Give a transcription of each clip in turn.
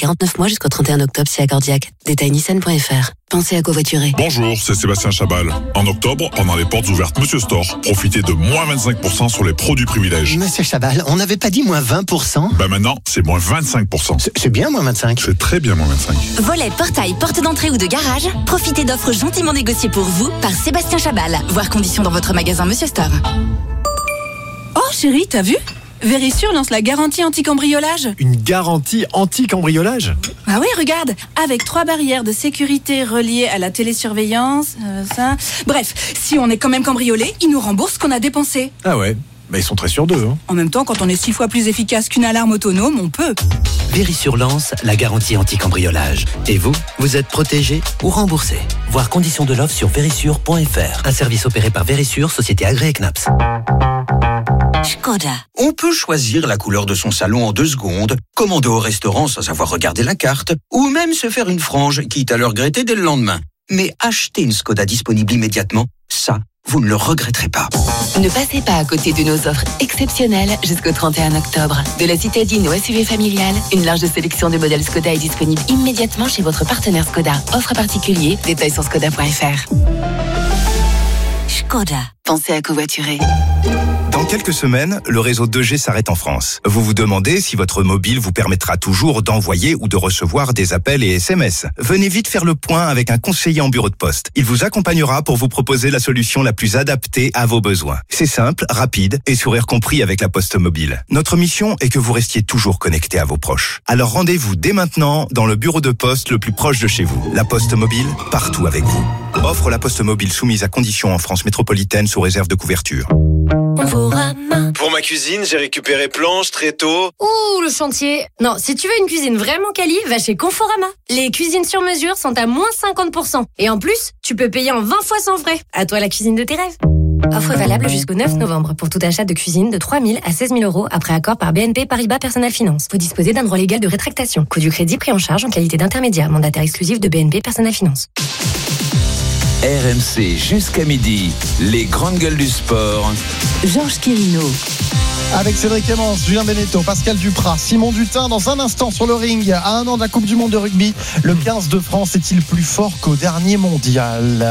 49 mois jusqu'au 31 octobre si accordiaque. Détail nissan.fr. Pensez à covoiturer. Bonjour, c'est Sébastien Chabal. En octobre, pendant les portes ouvertes Monsieur Store, profitez de moins 25% sur les produits privilèges. Monsieur Chabal, on n'avait pas dit moins 20%? Maintenant, c'est moins 25%. C'est bien moins 25. C'est très bien moins 25. Volet, portail, porte d'entrée ou de garage, profitez d'offres gentiment négociées pour vous par Sébastien Chabal. Voir conditions dans votre magasin Monsieur Store. Oh chérie, t'as vu ? Verisure lance la garantie anti-cambriolage. Une garantie anti-cambriolage ? Ah oui, regarde, avec 3 barrières de sécurité reliées à la télésurveillance, ça... Bref, si on est quand même cambriolé, ils nous remboursent ce qu'on a dépensé. Ah ouais, bah ils sont très sûrs d'eux. Hein. En même temps, quand on est 6 fois plus efficace qu'une alarme autonome, on peut. Verisure lance la garantie anti-cambriolage. Et vous, vous êtes protégé ou remboursé. Voir conditions de l'offre sur verisure.fr. Un service opéré par Verisure, société agréée CNAPS. Škoda. On peut choisir la couleur de son salon en 2 secondes, commander au restaurant sans savoir regarder la carte, ou même se faire une frange, quitte à le regretter dès le lendemain. Mais acheter une Škoda disponible immédiatement, ça, vous ne le regretterez pas. Ne passez pas à côté de nos offres exceptionnelles jusqu'au 31 octobre. De la citadine au SUV familial, une large sélection de modèles Škoda est disponible immédiatement chez votre partenaire Škoda. Offre particulier, détails sur škoda.fr. Škoda. Pensez à covoiturer. Dans quelques semaines, le réseau 2G s'arrête en France. Vous vous demandez si votre mobile vous permettra toujours d'envoyer ou de recevoir des appels et SMS. Venez vite faire le point avec un conseiller en bureau de poste. Il vous accompagnera pour vous proposer la solution la plus adaptée à vos besoins. C'est simple, rapide et sourire compris avec la Poste Mobile. Notre mission est que vous restiez toujours connecté à vos proches. Alors rendez-vous dès maintenant dans le bureau de poste le plus proche de chez vous. La Poste Mobile, partout avec vous. Offre la Poste Mobile soumise à conditions en France métropolitaine sous réserve de couverture. Pour ma cuisine, j'ai récupéré planches, tréteaux. Ouh, le chantier. Non, si tu veux une cuisine vraiment quali, va chez Conforama. Les cuisines sur mesure sont à moins 50%. Et en plus, tu peux payer en 20 fois sans frais. À toi la cuisine de tes rêves. Offre valable jusqu'au 9 novembre pour tout achat de cuisine de 3 000 à 16 000 euros après accord par BNP Paribas Personal Finance. Vous disposez d'un droit légal de rétractation. Coût du crédit pris en charge en qualité d'intermédiaire. Mandataire exclusif de BNP Personal Finance. RMC jusqu'à midi, les grandes gueules du sport. Georges Quirino. Avec Cédric Clémence, Julien Beneteau, Pascal Duprat, Simon Dutin dans un instant sur le ring. À 1 an de la Coupe du Monde de rugby, le 15 de France est-il plus fort qu'au dernier mondial ?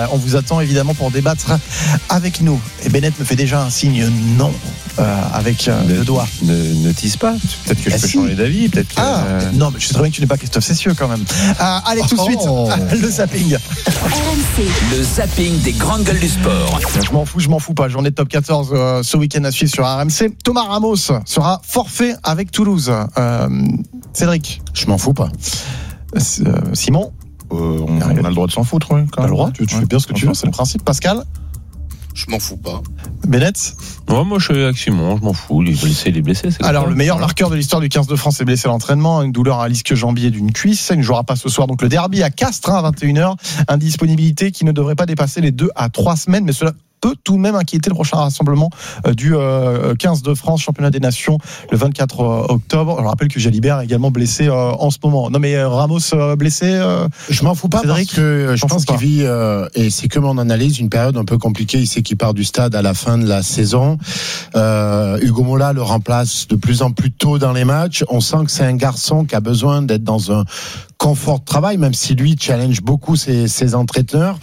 On vous attend évidemment pour débattre avec nous. Et Bennett me fait déjà un signe non avec le doigt. Ne tease pas, peut-être que je peux changer d'avis. Peut-être que, non, mais je sais très bien que tu n'es pas Christophe Cessieux quand même. Allez, tout de suite, le zapping. RMC. Le zapping des grandes gueules du sport. Je m'en fous pas. Journée de top 14 ce week-end à suivre sur RMC. Thomas Ramos sera forfait avec Toulouse. Cédric, je m'en fous pas. Simon, on a le droit de s'en foutre, oui. T'as le droit, tu fais bien ce que tu veux, c'est le principe. Pascal, Je m'en fous pas. Bennett, moi je suis avec Simon, je m'en fous. Les blessés, c'est alors le meilleur marqueur de l'histoire du 15 de France est blessé à l'entraînement, une douleur à l'ischio-jambier d'une cuisse. Il ne jouera pas ce soir, donc le derby à Castres à 21h. Indisponibilité qui ne devrait pas dépasser les 2 à 3 semaines, mais cela peut tout de même inquiéter le prochain rassemblement du 15 de France, championnat des nations, le 24 octobre. Je rappelle que Jalibert est également blessé en ce moment. Non mais Ramos blessé je m'en fous pas, Cédric, parce que je pense qu'il vit, et c'est que mon analyse, une période un peu compliquée. Il sait qu'il part du stade à la fin de la saison. Hugo Mola le remplace de plus en plus tôt dans les matchs. On sent que c'est un garçon qui a besoin d'être dans un confort de travail, même si lui challenge beaucoup ses entraîneurs.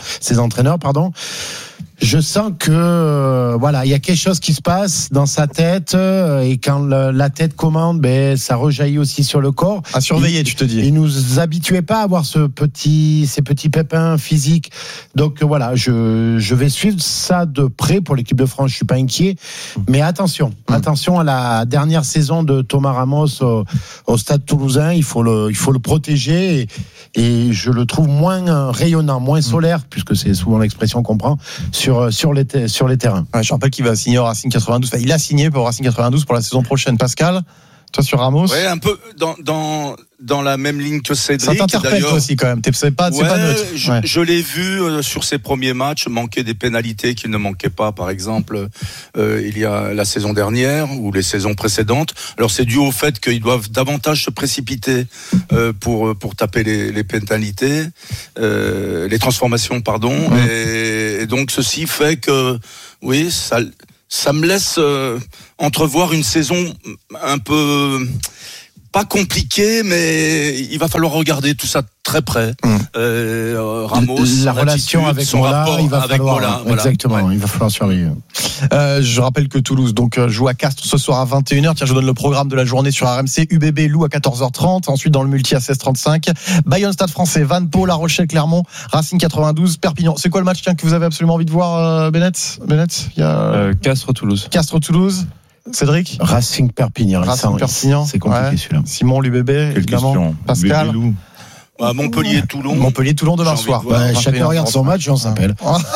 Je sens que il y a quelque chose qui se passe dans sa tête, et quand la tête commande, ça rejaillit aussi sur le corps. À surveiller, tu te dis. Il nous habituait pas à avoir ces petits pépins physiques. Donc je vais suivre ça de près pour l'équipe de France. Je suis pas inquiet, mais attention à la dernière saison de Thomas Ramos au Stade Toulousain. Il faut le protéger, et je le trouve moins rayonnant, moins solaire, puisque c'est souvent l'expression qu'on prend sur les terrains. Je rappelle qu'il va signer au Racing 92. Il a signé pour Racing 92 pour la saison prochaine. Pascal, toi sur Ramos. Ouais, un peu dans la même ligne que Cédric. Ça t'interpelle aussi quand même. C'est pas neutre. Je l'ai vu sur ses premiers matchs manquer des pénalités qu'il ne manquait pas, par exemple, il y a la saison dernière ou les saisons précédentes. Alors c'est dû au fait qu'ils doivent davantage se précipiter pour taper les pénalités, les transformations, pardon. Et donc ceci fait que oui, ça me laisse entrevoir une saison un peu pas compliqué, mais il va falloir regarder tout ça très près. Ramos, la relation avec son Mola, rapport il va avec falloir, Mola, exactement, il va falloir surveiller. Je rappelle que Toulouse joue à Castres ce soir à 21h. Tiens, je donne le programme de la journée sur RMC. UBB Loup à 14h30. Ensuite, dans le multi à 16h35. Bayonne Stade Français, Vannes Pau, La Rochelle, Clermont, Racing 92, Perpignan. C'est quoi le match que vous avez absolument envie de voir, Bennett? Il y a Castres-Toulouse. Castres-Toulouse. Cédric? Racing Perpignan. Perpignan. C'est compliqué celui-là. Simon, l'UBB, évidemment. Pascal. Montpellier-Toulon demain soir. Chacun regarde son match et on s'appelle.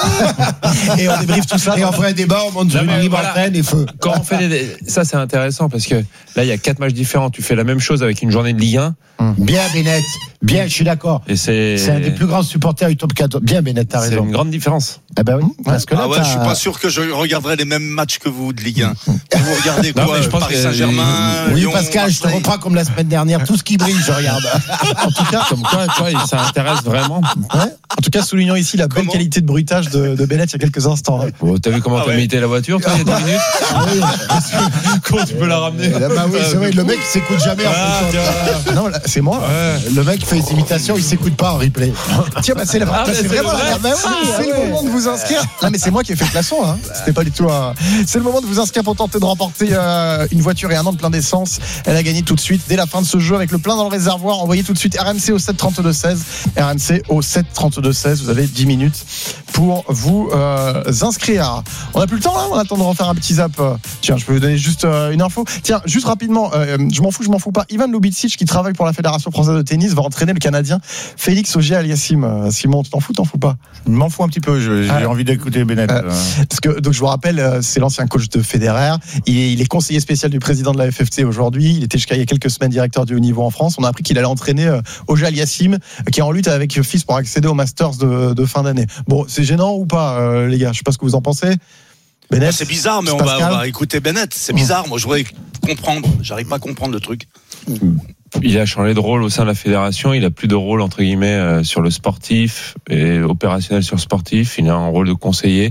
Et on débriefe tout ça. Et on fait un débat, on monte sur une libre antenne et feu. Quand on fait ça, c'est intéressant parce que là, il y a 4 matchs différents. Tu fais la même chose avec une journée de Ligue 1. Bien, Bennett. Bien, je suis d'accord. Et c'est un des plus grands supporters du top 14. Bien, Bennett, t'as raison. C'est une grande différence. Ah bah oui. Parce que là, je suis pas sûr que je regarderai les mêmes matchs que vous de Ligue 1. Vous regardez quoi? Paris Saint-Germain, oui, Lyon, Pascal, je te reprends comme la semaine dernière. Tout ce qui brille, je regarde. En tout cas, comme quoi, ça intéresse vraiment. En tout cas, soulignons ici la belle qualité de bruitage de Bennett il y a quelques instants. T'as vu comment t'as imité la voiture, toi, il y a 10 minutes? Comment tu peux la ramener? Bah oui, c'est vrai, le mec, il s'écoute jamais. Non, c'est moi. Le mec fait ses imitations, il s'écoute pas en replay. Tiens, c'est vraiment c'est le moment de vous inscrire. Non, mais c'est moi qui ai fait le klaxon, hein. C'était pas du tout c'est le moment de vous inscrire pour tenter de remporter une voiture et un an de plein d'essence. Elle a gagné tout de suite dès la fin de ce jeu avec le plein dans le réservoir. Envoyez tout de suite RMC au 732-16. RMC au 732-16. Vous avez 10 minutes pour vous inscrire. On a plus le temps là? On attend de refaire un petit zap. Tiens, je peux vous donner juste une info. Tiens, juste rapidement, je m'en fous pas. Ivan Lubicic, qui travaille pour la Fédération française de tennis, va entraîner le Canadien Félix Auger-Aliassime. Simon, tu t'en fous pas? Je m'en fous un petit peu. J'ai envie d'écouter Bennett. Parce que donc je vous rappelle, c'est l'ancien coach de Federer. Il est conseiller spécial du président de la FFC aujourd'hui. Il était jusqu'à il y a quelques semaines directeur du haut niveau en France. On a appris qu'il allait entraîner Auger-Aliassime, qui est en lutte avec Fils pour accéder au Masters de fin d'année. Bon, c'est gênant ou pas, les gars? Je sais pas ce que vous en pensez. Bennett, c'est bizarre, mais on va écouter Bennett. C'est bizarre. Moi, je voudrais comprendre. J'arrive pas à comprendre le truc. Il a changé de rôle au sein de la fédération. Il a plus de rôle entre guillemets sur le sportif et opérationnel sur le sportif. Il a un rôle de conseiller.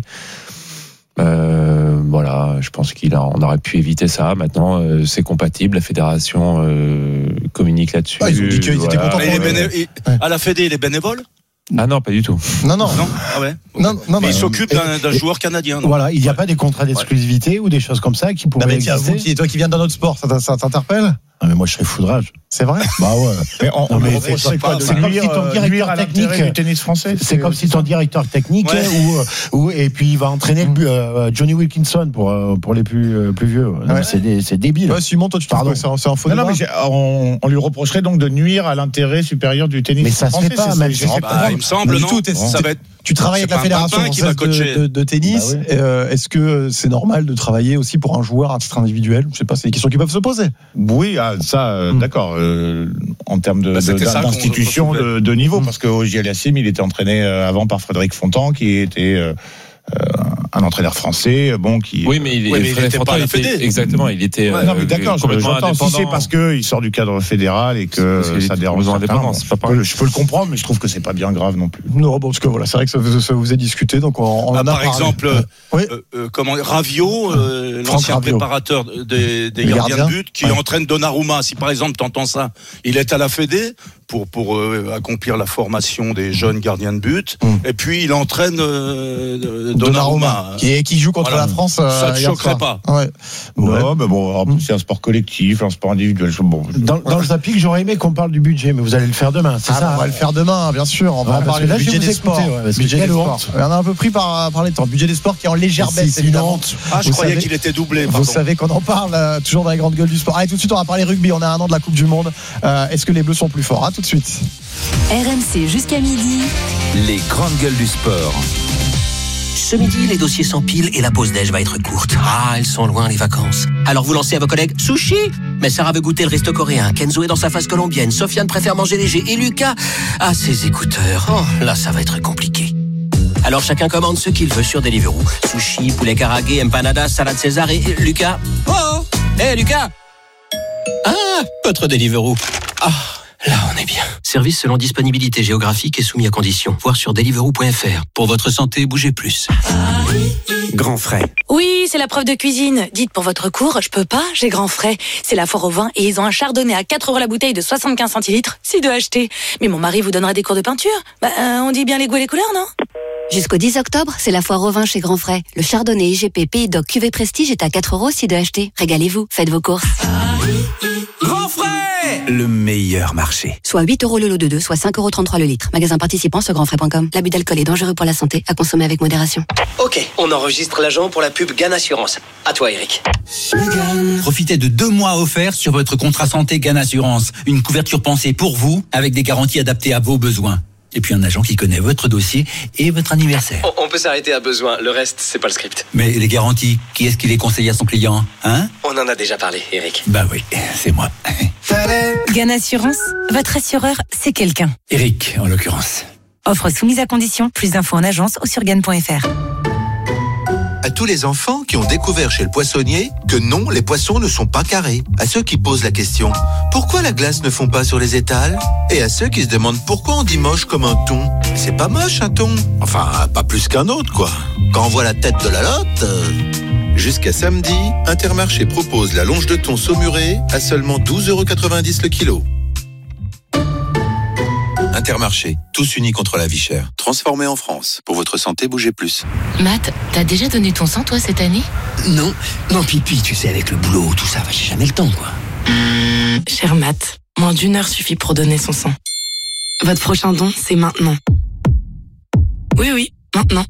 Voilà, je pense on aurait pu éviter ça. Maintenant, c'est compatible. La fédération communique là-dessus. Ils ont dit qu'ils étaient contents. À la Fédé, il est bénévole? Ah non, pas du tout. Non. Ah ouais. Non, mais il s'occupe d'un joueur canadien. Non? Voilà, il n'y a pas des contrats d'exclusivité ou des choses comme ça qui pourraient exister. Toi qui viens d'un autre sport, ça t'interpelle? Ah mais moi je serais foudrage. C'est vrai? Bah ouais. Mais c'est comme si ton directeur technique du tennis français. C'est comme si ton directeur technique et puis il va entraîner Johnny Wilkinson pour les plus vieux. Ouais. C'est débile. Ouais, Simon, toi tu trouves que c'est un faux débat? Non, mais on lui reprocherait donc de nuire à l'intérêt supérieur du tennis français. Mais ça se fait pas, même. Il me semble, non. Ça va être. Tu travailles avec la fédération française de tennis. Est-ce que c'est normal de travailler aussi pour un joueur à titre individuel? Je sais pas, c'est des questions qui peuvent se poser. Oui, d'accord. En termes d'institution de niveau, parce que Auger-Aliassime, il était entraîné avant par Frédéric Fontan, qui était un entraîneur français, Oui, mais il était pas à la Fédé. Exactement, il était. Non, mais d'accord, j'entends. Si c'est parce que il sort du cadre fédéral et que ça dérange certains, je peux le comprendre, mais je trouve que c'est pas bien grave non plus. Non, bon, en tout cas, voilà, c'est vrai que ça vous est discuté, donc on en a par exemple, Raviot, l'ancien préparateur des gardiens de but, qui entraîne Donnarumma. Si par exemple t'entends ça, il est à la Fédé pour accomplir la formation des jeunes gardiens de but, et puis il entraîne Donnarumma qui joue contre la France. Ça ne choquerait pas. Non, mais bon, c'est un sport collectif, un sport individuel. Dans le zapping, j'aurais aimé qu'on parle du budget, mais vous allez le faire demain, c'est ça? On va le faire demain, bien sûr. On va en parler du budget des sports. On a un peu pris par les temps. Budget des sports qui est en légère baisse, évidemment. Je croyais qu'il était doublé. Vous savez qu'on en parle toujours dans les grandes gueules du sport. Allez, tout de suite, on va parler rugby. On a un an de la Coupe du Monde. Est-ce que les Bleus sont plus forts? Tout de suite. RMC jusqu'à midi. Les grandes gueules du sport. Ce midi, les dossiers s'empilent et la pause déj va être courte. Ah, elles sont loin, les vacances. Alors vous lancez à vos collègues sushi. Mais Sarah veut goûter le resto coréen. Kenzo est dans sa phase colombienne. Sofiane préfère manger léger. Et Lucas a ses écouteurs. Oh, là, ça va être compliqué. Alors chacun commande ce qu'il veut sur Deliveroo. Sushi, poulet karagué, empanada, salade César et Lucas. Oh, Lucas. Ah, votre Deliveroo. Ah, là on est bien. Service selon disponibilité géographique et soumis à conditions. Voir sur deliveroo.fr. Pour votre santé, bougez plus. Grand Frais. Oui, c'est la preuve de cuisine. Dites pour votre cours, je peux pas, j'ai Grand Frais. C'est la foire au vin et ils ont un chardonnay à 4 € la bouteille de 75 centilitres. Si de acheter. Mais mon mari vous donnerait des cours de peinture. On dit bien les goûts et les couleurs, non? Jusqu'au 10 octobre, c'est la foire au vin chez Grand Frais. Le chardonnay IGP Pays d'Oc Cuvée Prestige est à 4 € si de acheter. Régalez-vous, faites vos courses. Grand Frais, le meilleur marché. Soit 8 € le lot de 2, soit 5,33 € le litre. Magasin participant sur grandfrais.com. L'abus d'alcool est dangereux pour la santé, à consommer avec modération. Ok, on enregistre l'agent pour la pub GAN Assurance. À toi, Eric. Profitez de 2 mois offerts sur votre contrat santé GAN Assurance. Une couverture pensée pour vous, avec des garanties adaptées à vos besoins. Et puis un agent qui connaît votre dossier et votre anniversaire. On peut s'arrêter à besoin, le reste, c'est pas le script. Mais les garanties, qui est-ce qui les conseille à son client, hein? On en a déjà parlé, Eric. Bah oui, c'est moi. GAN Assurance, votre assureur, c'est quelqu'un. Eric, en l'occurrence. Offre soumise à condition, plus d'infos en agence ou sur GAN.fr. À tous les enfants qui ont découvert chez le poissonnier que non, les poissons ne sont pas carrés. À ceux qui posent la question, pourquoi la glace ne fond pas sur les étals? Et à ceux qui se demandent pourquoi on dit moche comme un thon. C'est pas moche un thon. Enfin, pas plus qu'un autre, quoi. Quand on voit la tête de la lotte... Jusqu'à samedi, Intermarché propose la longe de thon saumurée à seulement 12,90 € le kilo. Intermarché, tous unis contre la vie chère. Transformé en France. Pour votre santé, bougez plus. Matt, t'as déjà donné ton sang, toi, cette année? Non, Pipi, tu sais, avec le boulot, tout ça, j'ai jamais le temps, quoi. Cher Matt, moins d'1 heure suffit pour donner son sang. Votre prochain don, c'est maintenant. Oui, maintenant.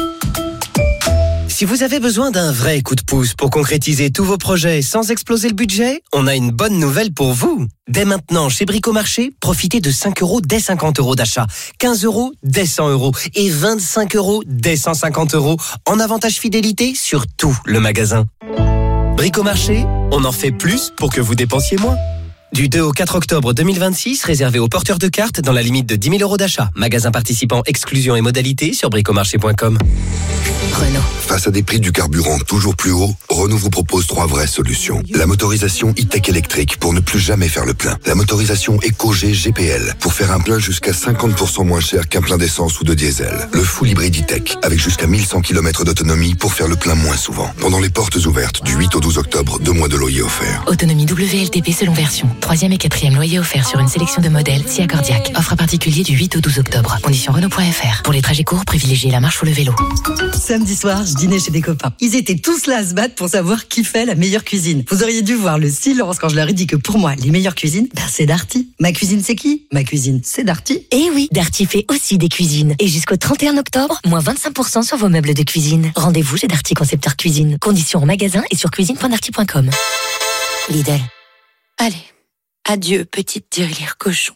Si vous avez besoin d'un vrai coup de pouce pour concrétiser tous vos projets sans exploser le budget, on a une bonne nouvelle pour vous. Dès maintenant, chez Bricomarché, profitez de 5 € dès 50 € d'achat, 15 € dès 100 € et 25 € dès 150 € en avantage fidélité sur tout le magasin. Bricomarché, on en fait plus pour que vous dépensiez moins. Du 2 au 4 octobre 2026, réservé aux porteurs de cartes dans la limite de 10 000 € d'achat. Magasin participant, exclusion et modalités sur bricomarché.com. Renault. Face à des prix du carburant toujours plus hauts, Renault vous propose 3 vraies solutions. La motorisation e-tech électrique pour ne plus jamais faire le plein. La motorisation EcoG GPL pour faire un plein jusqu'à 50% moins cher qu'un plein d'essence ou de diesel. Le full hybride e-tech avec jusqu'à 1100 km d'autonomie pour faire le plein moins souvent. Pendant les portes ouvertes du 8 au 12 octobre, 2 mois de loyer offerts. Autonomie WLTP selon version. 3e et 4e loyer offert sur une sélection de modèles si accordiaque. Offre à particulier du 8 au 12 octobre. Conditions Renault.fr. Pour les trajets courts, privilégiez la marche ou le vélo. Samedi soir, je dînais chez des copains. Ils étaient tous là à se battre pour savoir qui fait la meilleure cuisine. Vous auriez dû voir le silence quand je leur ai dit que pour moi, les meilleures cuisines, c'est Darty. Ma cuisine, c'est qui? Ma cuisine, c'est Darty. Eh oui, Darty fait aussi des cuisines. Et jusqu'au 31 octobre, moins 25% sur vos meubles de cuisine. Rendez-vous chez Darty Concepteur Cuisine. Conditions en magasin et sur cuisine.darty.com. Lidl. Allez, adieu petite tirelire cochon.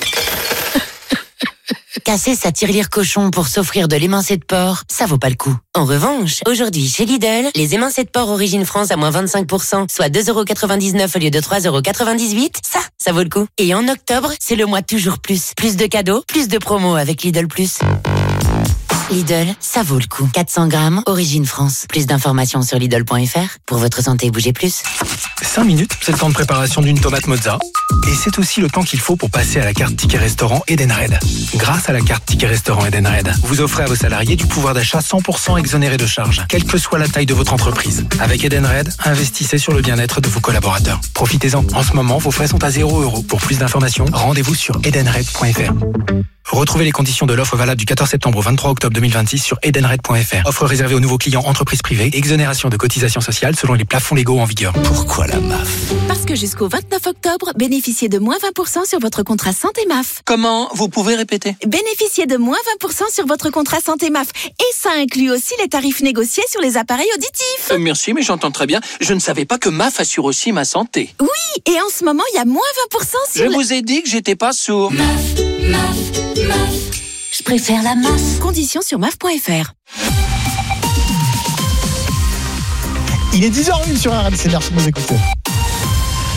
Casser sa tirelire cochon pour s'offrir de l'émincé de porc, ça vaut pas le coup. En revanche, aujourd'hui chez Lidl, les émincés de porc Origine France à moins 25%, soit 2,99 € au lieu de 3,98 €, ça vaut le coup. Et en octobre, c'est le mois toujours plus. Plus de cadeaux, plus de promos avec Lidl Plus. Lidl, ça vaut le coup. 400 grammes, Origine France. Plus d'informations sur Lidl.fr. Pour votre santé, bougez plus. 5 minutes, c'est le temps de préparation d'une tomate mozza. Et c'est aussi le temps qu'il faut pour passer à la carte Ticket Restaurant Edenred. Grâce à la carte Ticket Restaurant Edenred, vous offrez à vos salariés du pouvoir d'achat 100% exonéré de charges, quelle que soit la taille de votre entreprise. Avec Edenred, investissez sur le bien-être de vos collaborateurs. Profitez-en. En ce moment, vos frais sont à 0 €. Pour plus d'informations, rendez-vous sur edenred.fr. Retrouvez les conditions de l'offre valable du 14 septembre au 23 octobre 2026 sur edenred.fr. Offre réservée aux nouveaux clients entreprises privées. Exonération de cotisations sociales selon les plafonds légaux en vigueur. Pourquoi la MAF? Parce que jusqu'au 29 octobre, bénéficiez de moins 20% sur votre contrat santé MAF. Comment? Vous pouvez répéter? Bénéficiez de moins 20% sur votre contrat santé MAF. Et ça inclut aussi les tarifs négociés sur les appareils auditifs. Merci, mais j'entends très bien. Je ne savais pas que MAF assure aussi ma santé. Oui, et en ce moment, il y a moins 20% sur... Je vous ai dit que j'étais pas sourd. MAF. Je préfère la MAF. Conditions sur MAF.fr. Il est 10h01 sur RMC, merci de nous écouter.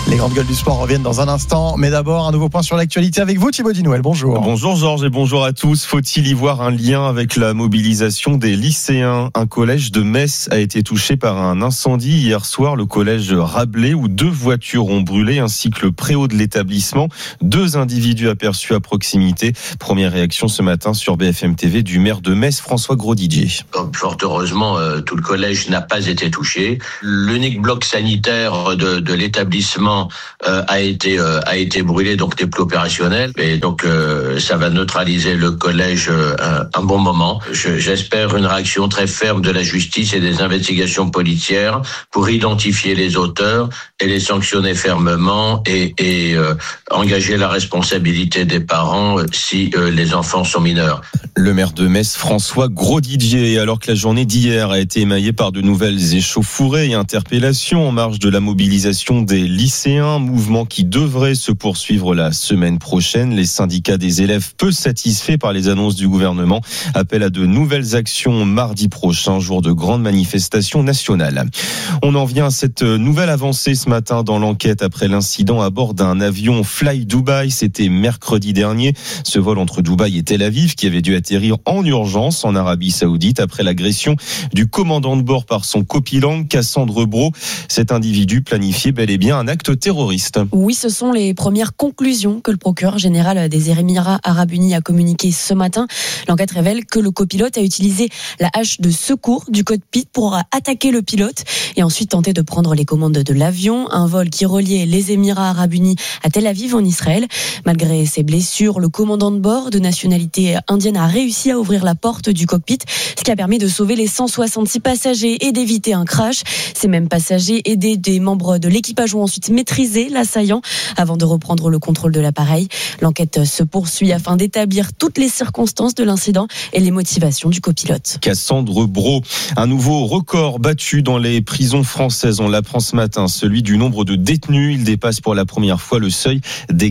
Les grandes gueules du sport reviennent dans un instant, mais d'abord un nouveau point sur l'actualité avec vous, Thibaut Dinouel. Bonjour. Bonjour Georges et bonjour à tous. Faut-il y voir un lien avec la mobilisation des lycéens ? Un collège de Metz a été touché par un incendie hier soir, le collège Rabelais, où 2 voitures ont brûlé ainsi que le préau de l'établissement. 2 individus aperçus à proximité. Première réaction ce matin sur BFM TV du maire de Metz, François Grosdidier. Fort heureusement, tout le collège n'a pas été touché. L'unique bloc sanitaire de l'établissement a été brûlé, donc n'est plus opérationnel, et donc ça va neutraliser le collège un bon moment. J'espère une réaction très ferme de la justice et des investigations policières pour identifier les auteurs et les sanctionner fermement et engager la responsabilité des parents si les enfants sont mineurs. Le maire de Metz, François Grosdidier, alors que la journée d'hier a été émaillée par de nouvelles échauffourées et interpellations en marge de la mobilisation des lycéens, mouvement qui devrait se poursuivre la semaine prochaine. Les syndicats des élèves, peu satisfaits par les annonces du gouvernement, appellent à de nouvelles actions mardi prochain, jour de grande manifestation nationale. On en vient à cette nouvelle avancée ce matin dans l'enquête après l'incident à bord d'un avion Fly Dubai. C'était mercredi dernier. Ce vol entre Dubaï et Tel Aviv qui avait dû atterrir en urgence en Arabie Saoudite après l'agression du commandant de bord par son copilote Cassandre Brault. Cet individu planifiait bel et bien un acte terroriste. Oui, ce sont les premières conclusions que le procureur général des Émirats Arabes Unis a communiquées ce matin. L'enquête révèle que le copilote a utilisé la hache de secours du cockpit pour attaquer le pilote et ensuite tenter de prendre les commandes de l'avion. Un vol qui reliait les Émirats Arabes Unis à Tel Aviv en Israël. Malgré ses blessures, le commandant de bord de nationalité indienne a réussi à ouvrir la porte du cockpit, ce qui a permis de sauver les 166 passagers et d'éviter un crash. Ces mêmes passagers, aidés des membres de l'équipage, ont ensuite maîtrisé l'assaillant avant de reprendre le contrôle de l'appareil. L'enquête se poursuit afin d'établir toutes les circonstances de l'incident et les motivations du copilote. Cassandre Brault, un nouveau record battu dans les prisons françaises. On l'apprend ce matin, celui du nombre de détenus. Il dépasse pour la première fois le seuil des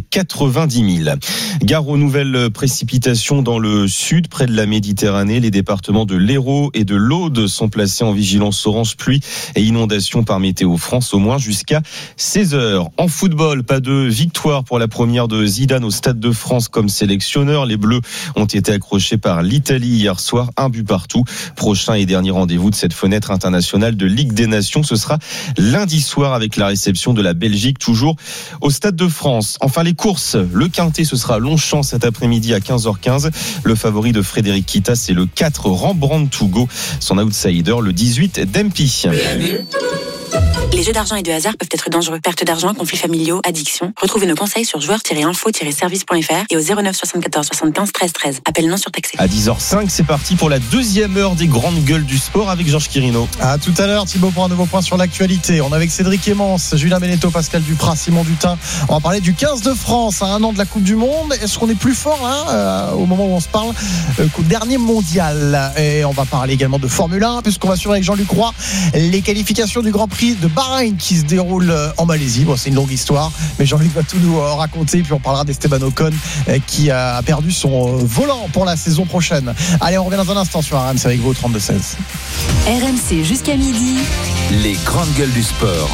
90 000. Gare aux nouvelles précipitations dans le sud, près de la Méditerranée. Les départements de l'Hérault et de l'Aude sont placés en vigilance orange pluie et inondation par Météo France au moins jusqu'à 16h. En football, pas de victoire pour la première de Zidane au Stade de France comme sélectionneur. Les Bleus ont été accrochés par l'Italie hier soir, 1 but partout. Prochain et dernier rendez-vous de cette fenêtre internationale de Ligue des Nations, ce sera lundi soir avec la réception de la Belgique, toujours au Stade de France. Enfin, les courses, le Quintet, ce sera Longchamp cet après-midi à 15h15. Le favori de Frédéric Kita, c'est le 4 Rembrandt to Go. Son outsider, le 18 Dempy. Les jeux d'argent et de hasard peuvent être dangereux. Perte d'argent, conflits familiaux, addiction. Retrouvez nos conseils sur joueurs-info-service.fr et au 09 74 75 13 13. Appel non surtaxé. À 10h05, c'est parti pour la deuxième heure des grandes gueules du sport avec Georges Quirino. À tout à l'heure, Thibaut, pour un nouveau point sur l'actualité. On est avec Cédric Emmance, Julien Beneteau, Pascal Duprat, Simon Dutin. On va parler du 15 de France à 1 an de la Coupe du Monde. Est-ce qu'on est plus fort là, au moment où on se parle qu'au dernier mondial? Et on va parler également de Formule 1 puisqu'on va suivre avec Jean-Luc Roy les qualifications du Grand Prix de Bahreïn qui se déroule en Malaisie. Bon, c'est une longue histoire, mais Jean-Luc va tout nous raconter. Puis on parlera d'Esteban Ocon qui a perdu son volant pour la saison prochaine. Allez, on revient dans un instant sur RMC avec vous au 32-16. RMC jusqu'à midi. Les grandes gueules du sport.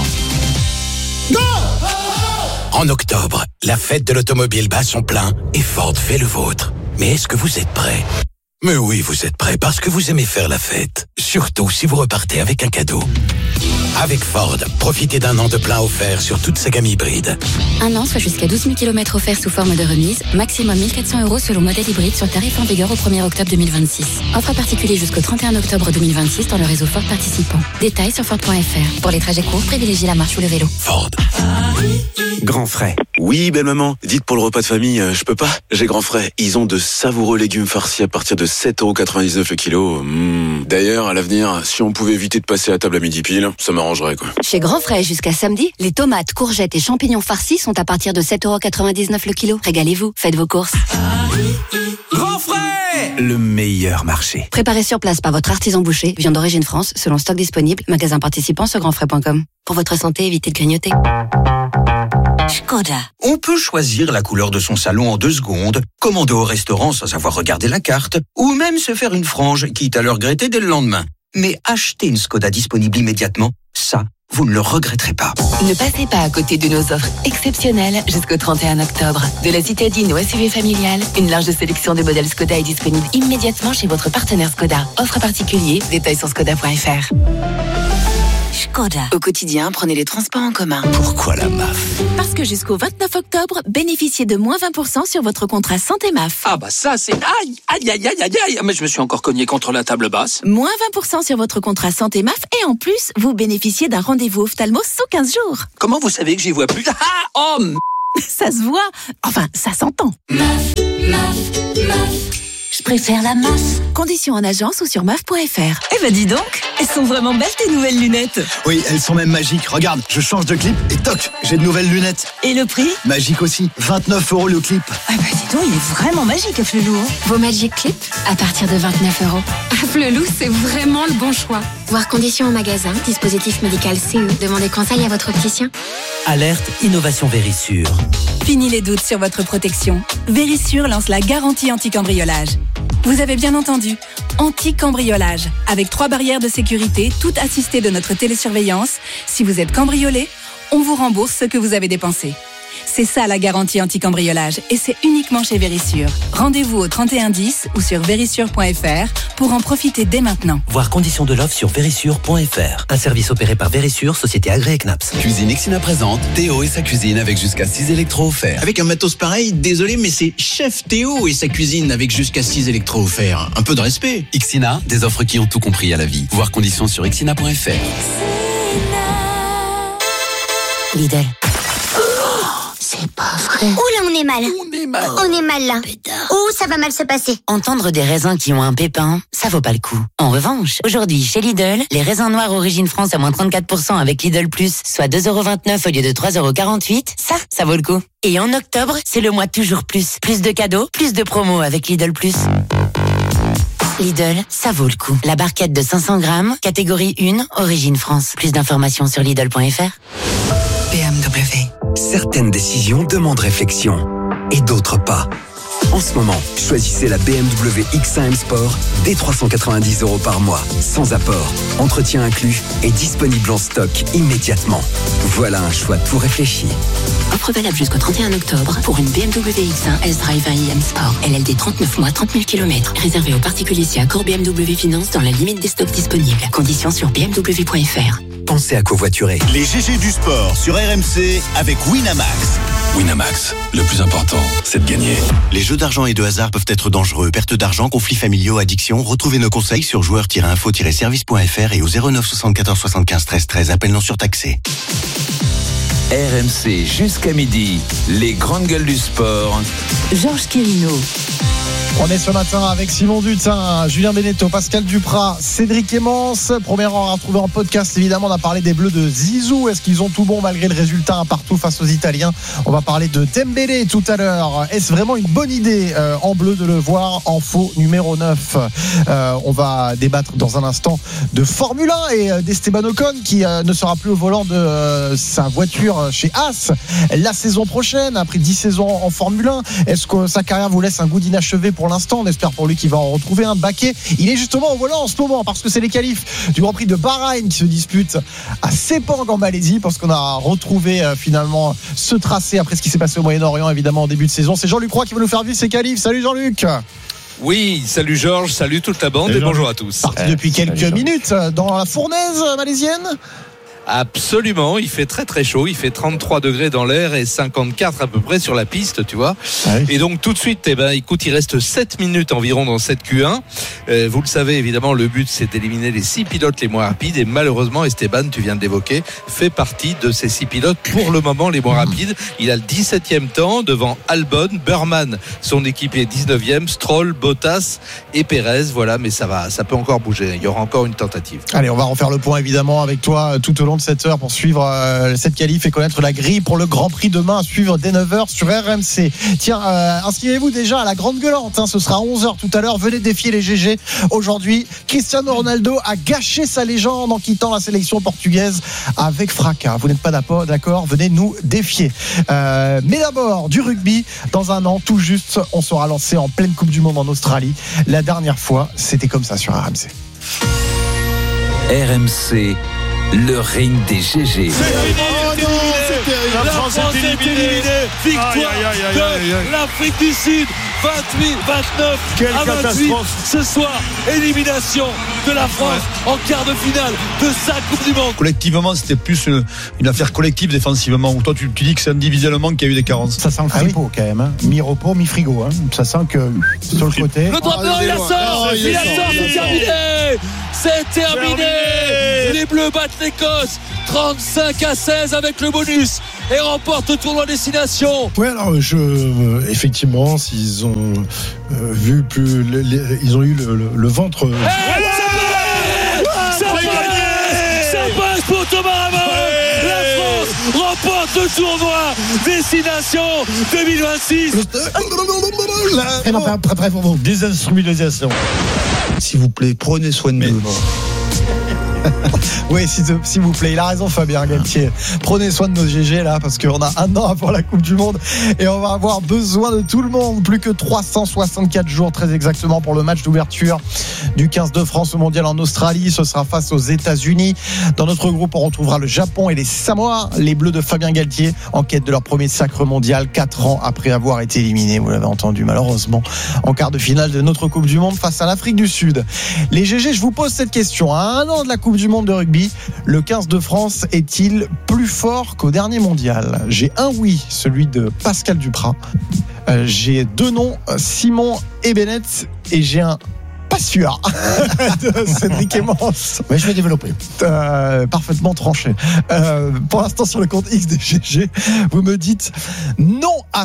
En octobre, la fête de l'automobile bat son plein et Ford fait le vôtre. Mais est-ce que vous êtes prêts ? Mais oui, vous êtes prêts parce que vous aimez faire la fête. Surtout si vous repartez avec un cadeau. Avec Ford, profitez d'un an de plein offert sur toute sa gamme hybride. Un an, soit jusqu'à 12 000 km offerts sous forme de remise. Maximum 1 400 € selon modèle hybride sur tarif en vigueur au 1er octobre 2026. Offre à particulier jusqu'au 31 octobre 2026 dans le réseau Ford participant. Détails sur Ford.fr. Pour les trajets courts, privilégiez la marche ou le vélo. Ford. Grand Frais. Oui, belle maman. Dites pour le repas de famille, je peux pas. J'ai Grand Frais. Ils ont de savoureux légumes farcis à partir de 7,99 € le kilo. D'ailleurs, à l'avenir, si on pouvait éviter de passer à table à midi pile, ça m'arrangerait, quoi. Chez Grand Frais, jusqu'à samedi, les tomates, courgettes et champignons farcis sont à partir de 7,99 € le kilo. Régalez-vous, faites vos courses. Grand Frais, le meilleur marché. Préparé sur place par votre artisan boucher, viande d'origine France, selon stock disponible, magasin participant sur grandfrais.com. Pour votre santé, évitez de grignoter. Škoda. On peut choisir la couleur de son salon en 2 secondes, commander au restaurant sans avoir regardé la carte, ou même se faire une frange, quitte à le regretter dès le lendemain. Mais acheter une Škoda disponible immédiatement, ça, vous ne le regretterez pas. Ne passez pas à côté de nos offres exceptionnelles jusqu'au 31 octobre. De la citadine au SUV familial, une large sélection de modèles Skoda est disponible immédiatement chez votre partenaire Skoda. Offre particulier, détails sur skoda.fr. Skoda. Au quotidien, prenez les transports en commun. Pourquoi la MAF? Parce que jusqu'au 29 octobre, bénéficiez de moins 20% sur votre contrat santé MAF. Ah bah ça c'est... Aïe. Mais je me suis encore cogné contre la table basse. Moins 20% sur votre contrat santé MAF et en plus, vous bénéficiez d'un rendez-vous ophtalmo sous 15 jours. Comment vous savez que j'y vois plus? Ça se voit. Enfin, ça s'entend. MAF. Je préfère la MAF. Conditions en agence ou sur MAF.fr. Eh ben dis donc, elles sont vraiment belles tes nouvelles lunettes. Oui, elles sont même magiques. Regarde, je change de clip et toc, j'ai de nouvelles lunettes. Et le prix? Magique aussi, 29 € le clip. Ah bah dis donc, il est vraiment magique à Flelou. Vos Magic Clip à partir de 29 €. À Flelou, c'est vraiment le bon choix. Voir conditions en magasin, dispositif médical CE. Demandez conseil à votre opticien. Alerte Innovation Vérissure. Fini les doutes sur votre protection. Vérissure lance la garantie anti-cambriolage. Vous avez bien entendu, anti-cambriolage, avec 3 barrières de sécurité, toutes assistées de notre télésurveillance. Si vous êtes cambriolé, on vous rembourse ce que vous avez dépensé. C'est ça la garantie anti-cambriolage et c'est uniquement chez Vérissure. Rendez-vous au 3110 ou sur vérissure.fr pour en profiter dès maintenant. Voir conditions de l'offre sur vérissure.fr. Un service opéré par Vérissure, société agréée CNAPS. Cuisine Ixina présente Théo et sa cuisine avec jusqu'à 6 électros offerts. Avec un matos pareil, désolé mais c'est Chef Théo et sa cuisine avec jusqu'à 6 électros offerts. Un peu de respect. Ixina, des offres qui ont tout compris à la vie. Voir conditions sur ixina.fr. Lidl. C'est pas vrai. Oula, on est mal. On est mal là. Ça va mal se passer. Entendre des raisins qui ont un pépin, ça vaut pas le coup. En revanche, aujourd'hui, chez Lidl, les raisins noirs Origine France à moins 34% avec Lidl Plus, soit 2,29 € au lieu de 3,48 €, ça vaut le coup. Et en octobre, c'est le mois toujours plus. Plus de cadeaux, plus de promos avec Lidl Plus. Lidl, ça vaut le coup. La barquette de 500 grammes, catégorie 1, Origine France. Plus d'informations sur Lidl.fr. BMW. Certaines décisions demandent réflexion et d'autres pas. En ce moment, choisissez la BMW X1 M Sport dès 390 € par mois, sans apport, entretien inclus et disponible en stock immédiatement. Voilà un choix tout réfléchi. Offre valable jusqu'au 31 octobre pour une BMW X1 S-Drive 1 IM Sport. LLD 39 mois, 30 000 km. Réservé aux particuliers si accord BMW Finance dans la limite des stocks disponibles. Conditions sur bmw.fr. Pensez à covoiturer. Les GG du sport sur RMC avec Winamax. Winamax, le plus important, c'est de gagner. Les jeux d'argent et de hasard peuvent être dangereux. Perte d'argent, conflits familiaux, addiction. Retrouvez nos conseils sur joueurs-info-service.fr et au 09 74 75 13 13. Appel non surtaxé. RMC jusqu'à midi, les grandes gueules du sport. Georges Quirino. On est ce matin avec Simon Dutin, Julien Beneteau, Pascal Duprat, Cédric Emmons. Première heure à retrouver en podcast. Évidemment, on a parlé des Bleus de Zizou. Est-ce qu'ils ont tout bon malgré le résultat un partout face aux Italiens? On va parler de Dembélé tout à l'heure. Est-ce vraiment une bonne idée en bleu de le voir en faux numéro 9? On va débattre dans un instant de Formule 1 et d'Esteban Ocon qui ne sera plus au volant de sa voiture chez Haas la saison prochaine après 10 saisons en Formule 1. Est-ce que sa carrière vous laisse un goût d'inachevé pour l'instant? On espère pour lui qu'il va en retrouver un baquet. Il est justement au volant en ce moment parce que c'est les qualifs du Grand Prix de Bahreïn qui se disputent à Sepang en Malaisie, parce qu'on a retrouvé finalement ce tracé après ce qui s'est passé au Moyen-Orient évidemment en début de saison. C'est Jean-Luc Roy qui va nous faire vivre ces qualifs. Salut Jean-Luc. Oui, salut Georges, salut toute la bande et bonjour à tous. Parti depuis quelques minutes dans la fournaise malaisienne. Absolument, il fait très très chaud, il fait 33 degrés dans l'air et 54 à peu près sur la piste, tu vois. Oui. Et donc tout de suite, écoute, il reste 7 minutes environ dans cette Q1. Vous le savez, évidemment, le but c'est d'éliminer les 6 pilotes les moins rapides et malheureusement, Esteban, tu viens de l'évoquer, fait partie de ces 6 pilotes pour le moment les moins rapides. Il a le 17e temps devant Albon, Burman, son équipier 19e, Stroll, Bottas et Perez, voilà, mais ça peut encore bouger, il y aura encore une tentative. Allez, on va refaire le point évidemment avec toi tout au long de cette heure pour suivre cette qualif et connaître la grille pour le Grand Prix demain à suivre dès 9h sur RMC. Tiens, inscrivez-vous déjà à la Grande Gueulante, ce sera à 11h tout à l'heure. Venez défier les GG. Aujourd'hui, Cristiano Ronaldo a gâché sa légende en quittant la sélection portugaise avec fracas. Vous n'êtes pas d'accord? Venez nous défier. Mais d'abord, du rugby. Dans un an, tout juste, on sera lancé en pleine Coupe du Monde en Australie. La dernière fois, c'était comme ça sur RMC. RMC, le ring des GG. La France est éliminée. Victoire de l'Afrique du Sud. 28-29 Quelle à 28 catastrophe. ce soir. Élimination de la France en quart de finale de sa Coupe du Monde. Collectivement, c'était plus une affaire collective défensivement. Où toi, tu dis que c'est individuellement qu'il y a eu des carences. Ça sent le fripo quand même. Hein. Mi-repos, mi-frigo. Hein. Ça sent que sur le côté. Le droit il la sort. Il la sort. C'est terminé. C'est terminé. Les Bleus battent l'Écosse 35-16 avec le bonus et remportent le tournoi destination. Ouais, alors effectivement, s'ils ont vu plus, ils ont eu le ventre. Ça passe pour Thomas Ramos. La France remporte le tournoi destination 2026. Désinstrumentalisation. S'il vous plaît, prenez soin de nous. Oui, s'il vous plaît, il a raison Fabien Galtier. Prenez soin de nos GG là, parce qu'on a un an avant la Coupe du Monde et on va avoir besoin de tout le monde. Plus que 364 jours très exactement pour le match d'ouverture du 15 de France au Mondial en Australie. Ce sera face aux États-Unis. Dans notre groupe, on retrouvera le Japon et les Samoa, les Bleus de Fabien Galtier, en quête de leur premier sacre mondial 4 ans après avoir été éliminés, vous l'avez entendu malheureusement, en quart de finale de notre Coupe du Monde face à l'Afrique du Sud. Les GG, je vous pose cette question. À un an de la Coupe du Monde de rugby, le 15 de France est-il plus fort qu'au dernier mondial? J'ai un oui, celui de Pascal Duprat. J'ai deux noms, Simon et Bennett, et j'ai un pas sûr de Cédric Emmons. Mais je vais développer. Parfaitement tranché. Pour l'instant, sur le compte X des GG, vous me dites non à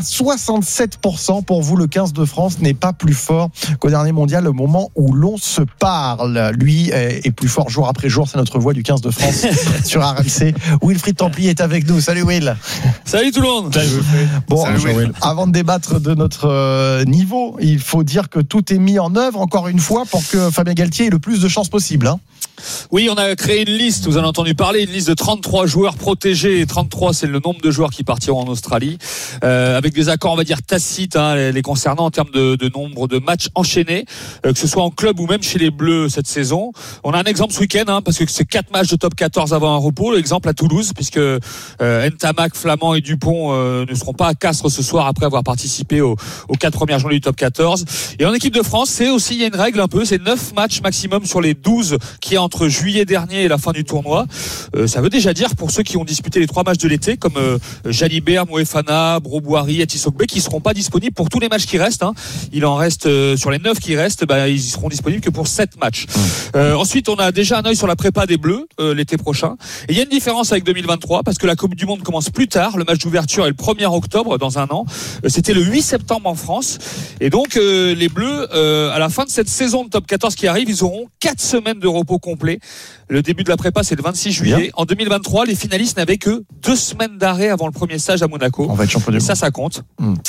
67%. Pour vous, le 15 de France n'est pas plus fort qu'au dernier mondial au moment où l'on se parle. Lui est plus fort jour après jour. C'est notre voix du 15 de France sur RMC. Wilfried Templier est avec nous. Salut Will. Salut tout le monde. Bon, salut Will. Avant de débattre de notre niveau, il faut dire que tout est mis en œuvre encore une fois pour que Fabien Galtier ait le plus de chances possible. Hein. Oui, on a créé une liste, vous en avez entendu parler, une liste de 33 joueurs protégés. Et 33, c'est le nombre de joueurs qui partiront en Australie, avec des accords, on va dire, tacites, les concernant en termes de nombre de matchs enchaînés, que ce soit en club ou même chez les Bleus cette saison. On a un exemple ce week-end, parce que c'est 4 matchs de top 14 avant un repos. L'exemple à Toulouse, puisque Ntamak, Flamand et Dupont ne seront pas à Castres ce soir après avoir participé aux 4 premières journées du top 14. Et en équipe de France, c'est aussi, il y a une règle un peu, c'est 9 matchs maximum sur les 12 qui est entre juillet dernier et la fin du tournoi. Ça veut déjà dire pour ceux qui ont disputé les 3 matchs de l'été, comme Jalibert, Moefana, Broboiry et Tissokbe, qui seront pas disponibles pour tous les matchs qui restent. Il en reste sur les 9 qui restent, ils seront disponibles que pour 7 matchs. Ensuite, on a déjà un œil sur la prépa des Bleus l'été prochain. Et il y a une différence avec 2023 parce que la Coupe du Monde commence plus tard. Le match d'ouverture est le 1er octobre dans un an. C'était le 8 septembre en France. Et donc les Bleus, à la fin de cette saison de top 14 qui arrive, ils auront 4 semaines de repos complet. Le début de la prépa, c'est le 26 juillet. Bien. En 2023, les finalistes n'avaient que 2 semaines d'arrêt avant le premier stage à Monaco. On va être champion du monde. Ça compte.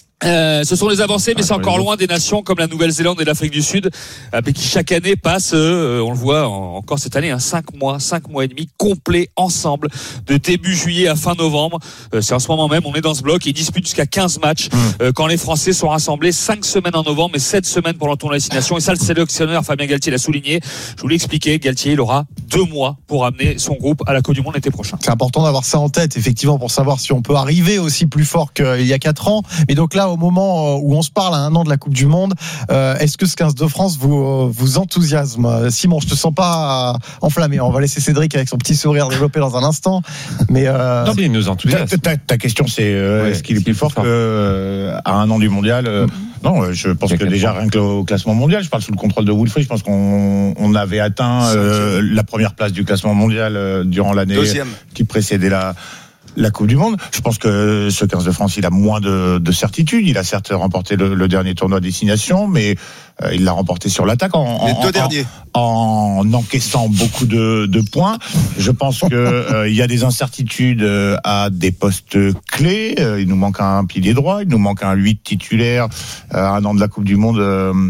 Ce sont les avancées, mais c'est encore loin des nations comme la Nouvelle-Zélande et l'Afrique du Sud, qui chaque année passent, on le voit encore cette année, 5 mois et demi complets ensemble, de début juillet à fin novembre. C'est en ce moment même, on est dans ce bloc et ils disputent jusqu'à 15 matchs, quand les Français sont rassemblés 5 semaines en novembre et 7 semaines pour le tournoi destination. Et ça, le sélectionneur Fabien Galtier l'a souligné. Je vous l'ai expliqué, Galtier, il aura 2 mois pour amener son groupe à la Coupe du Monde l'été prochain. C'est important d'avoir ça en tête, effectivement, pour savoir si on peut arriver aussi plus fort qu'il y a 4 ans. Mais donc là, au moment où on se parle à un an de la Coupe du Monde, est-ce que ce 15 de France vous enthousiasme? Simon, je te sens pas enflammé. On va laisser Cédric avec son petit sourire développer dans un instant. Mais non, mais il nous enthousiasme. Ta question, c'est est-ce qu'il est plus fort qu'à un an du mondial? Non, je pense que déjà rien que au classement mondial, je parle sous le contrôle de Wilfried, je pense qu'on avait atteint la première place du classement mondial durant l'année qui précédait la Coupe du Monde. Je pense que ce 15 de France, il a moins de certitude. Il a certes remporté le dernier tournoi destination, mais il l'a remporté sur l'attaque les 2 derniers. En encaissant beaucoup de points. Je pense que il y a des incertitudes à des postes clés. Il nous manque un pilier droit, il nous manque un 8 titulaire. À un an de la Coupe du Monde,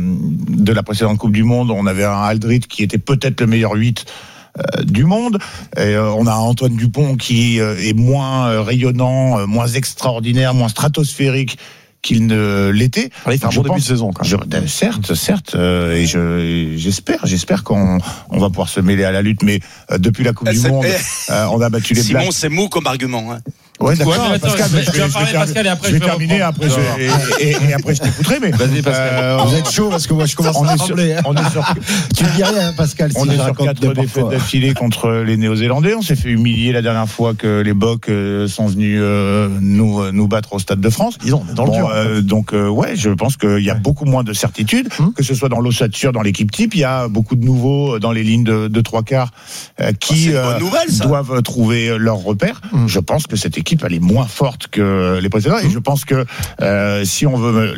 de la précédente Coupe du Monde, on avait un Aldrit qui était peut-être le meilleur 8 du monde. Et on a Antoine Dupont qui est moins rayonnant, moins extraordinaire, moins stratosphérique qu'il ne l'était. Il fait un bon début de saison. Certes, et j'espère qu'on va pouvoir se mêler à la lutte. Mais depuis la Coupe du Monde, on a battu les Blacks. Simon, c'est mou comme argument. Hein. Ouais, d'accord. Pascal, je vais parler Pascal et après je vais terminer. Après, après, je t'écouterai. Mais vas-y, Pascal. Vous êtes chaud parce que moi, je commence à trembler. Tu ne dis rien, Pascal. On est sur 4 défaites d'affilée contre les Néo-Zélandais. On s'est fait humilier la dernière fois que les Bocs sont venus nous battre au Stade de France. Ils ont dans le dur. Donc, je pense qu'il y a beaucoup moins de certitudes, que ce soit dans l'ossature, dans l'équipe type. Il y a beaucoup de nouveaux dans les lignes de trois quarts qui doivent trouver leur repère. Je pense que cette équipe elle est moins forte que les précédents et je pense que si on veut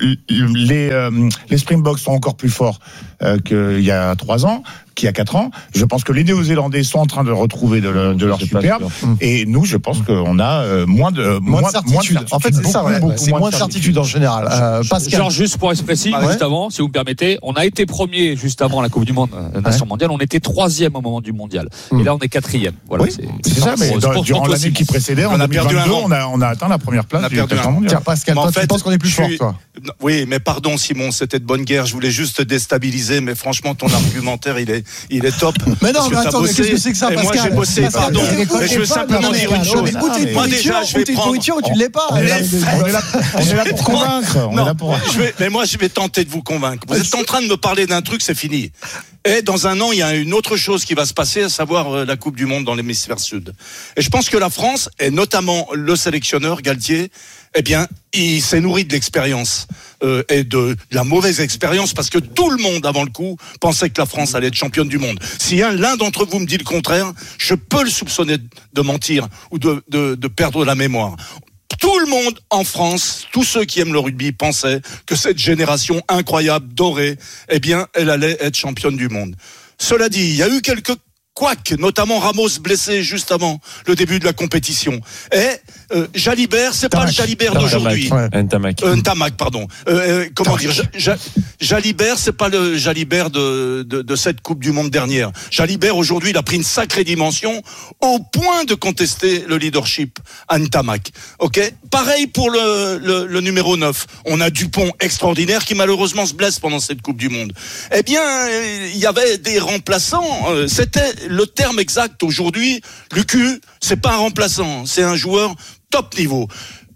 les Springboks sont encore plus forts qu'il y a 3 ans, qu'il y a 4 ans. Je pense que les Néo-Zélandais sont en train de retrouver de leur superbe et nous je pense qu'on a moins de certitude. En fait c'est ça, c'est moins de certitude en général. Pascal. Genre juste pour être précis, juste avant, si vous me permettez, on a été premier juste avant la Coupe du Monde Nation mondiale, on était 3e au moment du mondial et là on est 4e. Voilà, c'est ça, mais durant l'année qui précédait, en 2022, on a atteint la première place du classement mondial. Tiens Pascal, toi tu penses qu'on est plus fort toi? Oui, mais pardon Simon, c'était de bonne guerre, je voulais juste te déstabiliser, mais franchement ton argumentaire il est top. Mais non, mais attends, mais qu'est-ce que c'est que ça, Pascal? Moi j'ai bossé, pardon. Mais je veux simplement dire une chose. Moi déjà, je vais prendre. Tu ne l'es pas. On est là pour convaincre. Mais moi je vais tenter de vous convaincre. Vous êtes en train de me parler d'un truc, c'est fini. Et dans un an, il y a une autre chose qui va se passer, à savoir la Coupe du Monde dans l'hémisphère sud. Et je pense que la France, et notamment le sélectionneur Galtier, eh bien, il s'est nourri de l'expérience et de la mauvaise expérience parce que tout le monde, avant le coup, pensait que la France allait être championne du monde. Si l'un d'entre vous me dit le contraire, je peux le soupçonner de mentir ou de perdre la mémoire. Tout le monde en France, tous ceux qui aiment le rugby pensaient que cette génération incroyable, dorée, eh bien, elle allait être championne du monde. Cela dit, il y a eu quelques couacs, notamment Ramos blessé juste avant le début de la compétition. Et Jalibert, c'est pas le Jalibert d'aujourd'hui. Ntamak, pardon. Comment dire, Jalibert, c'est pas le Jalibert de cette Coupe du Monde dernière. Jalibert, aujourd'hui, il a pris une sacrée dimension au point de contester le leadership à Ntamak. Ok? Pareil pour le numéro 9. On a Dupont extraordinaire qui malheureusement se blesse pendant cette Coupe du Monde. Eh bien, il y avait des remplaçants. C'était le terme exact aujourd'hui. Lucu, c'est pas un remplaçant, c'est un joueur top niveau.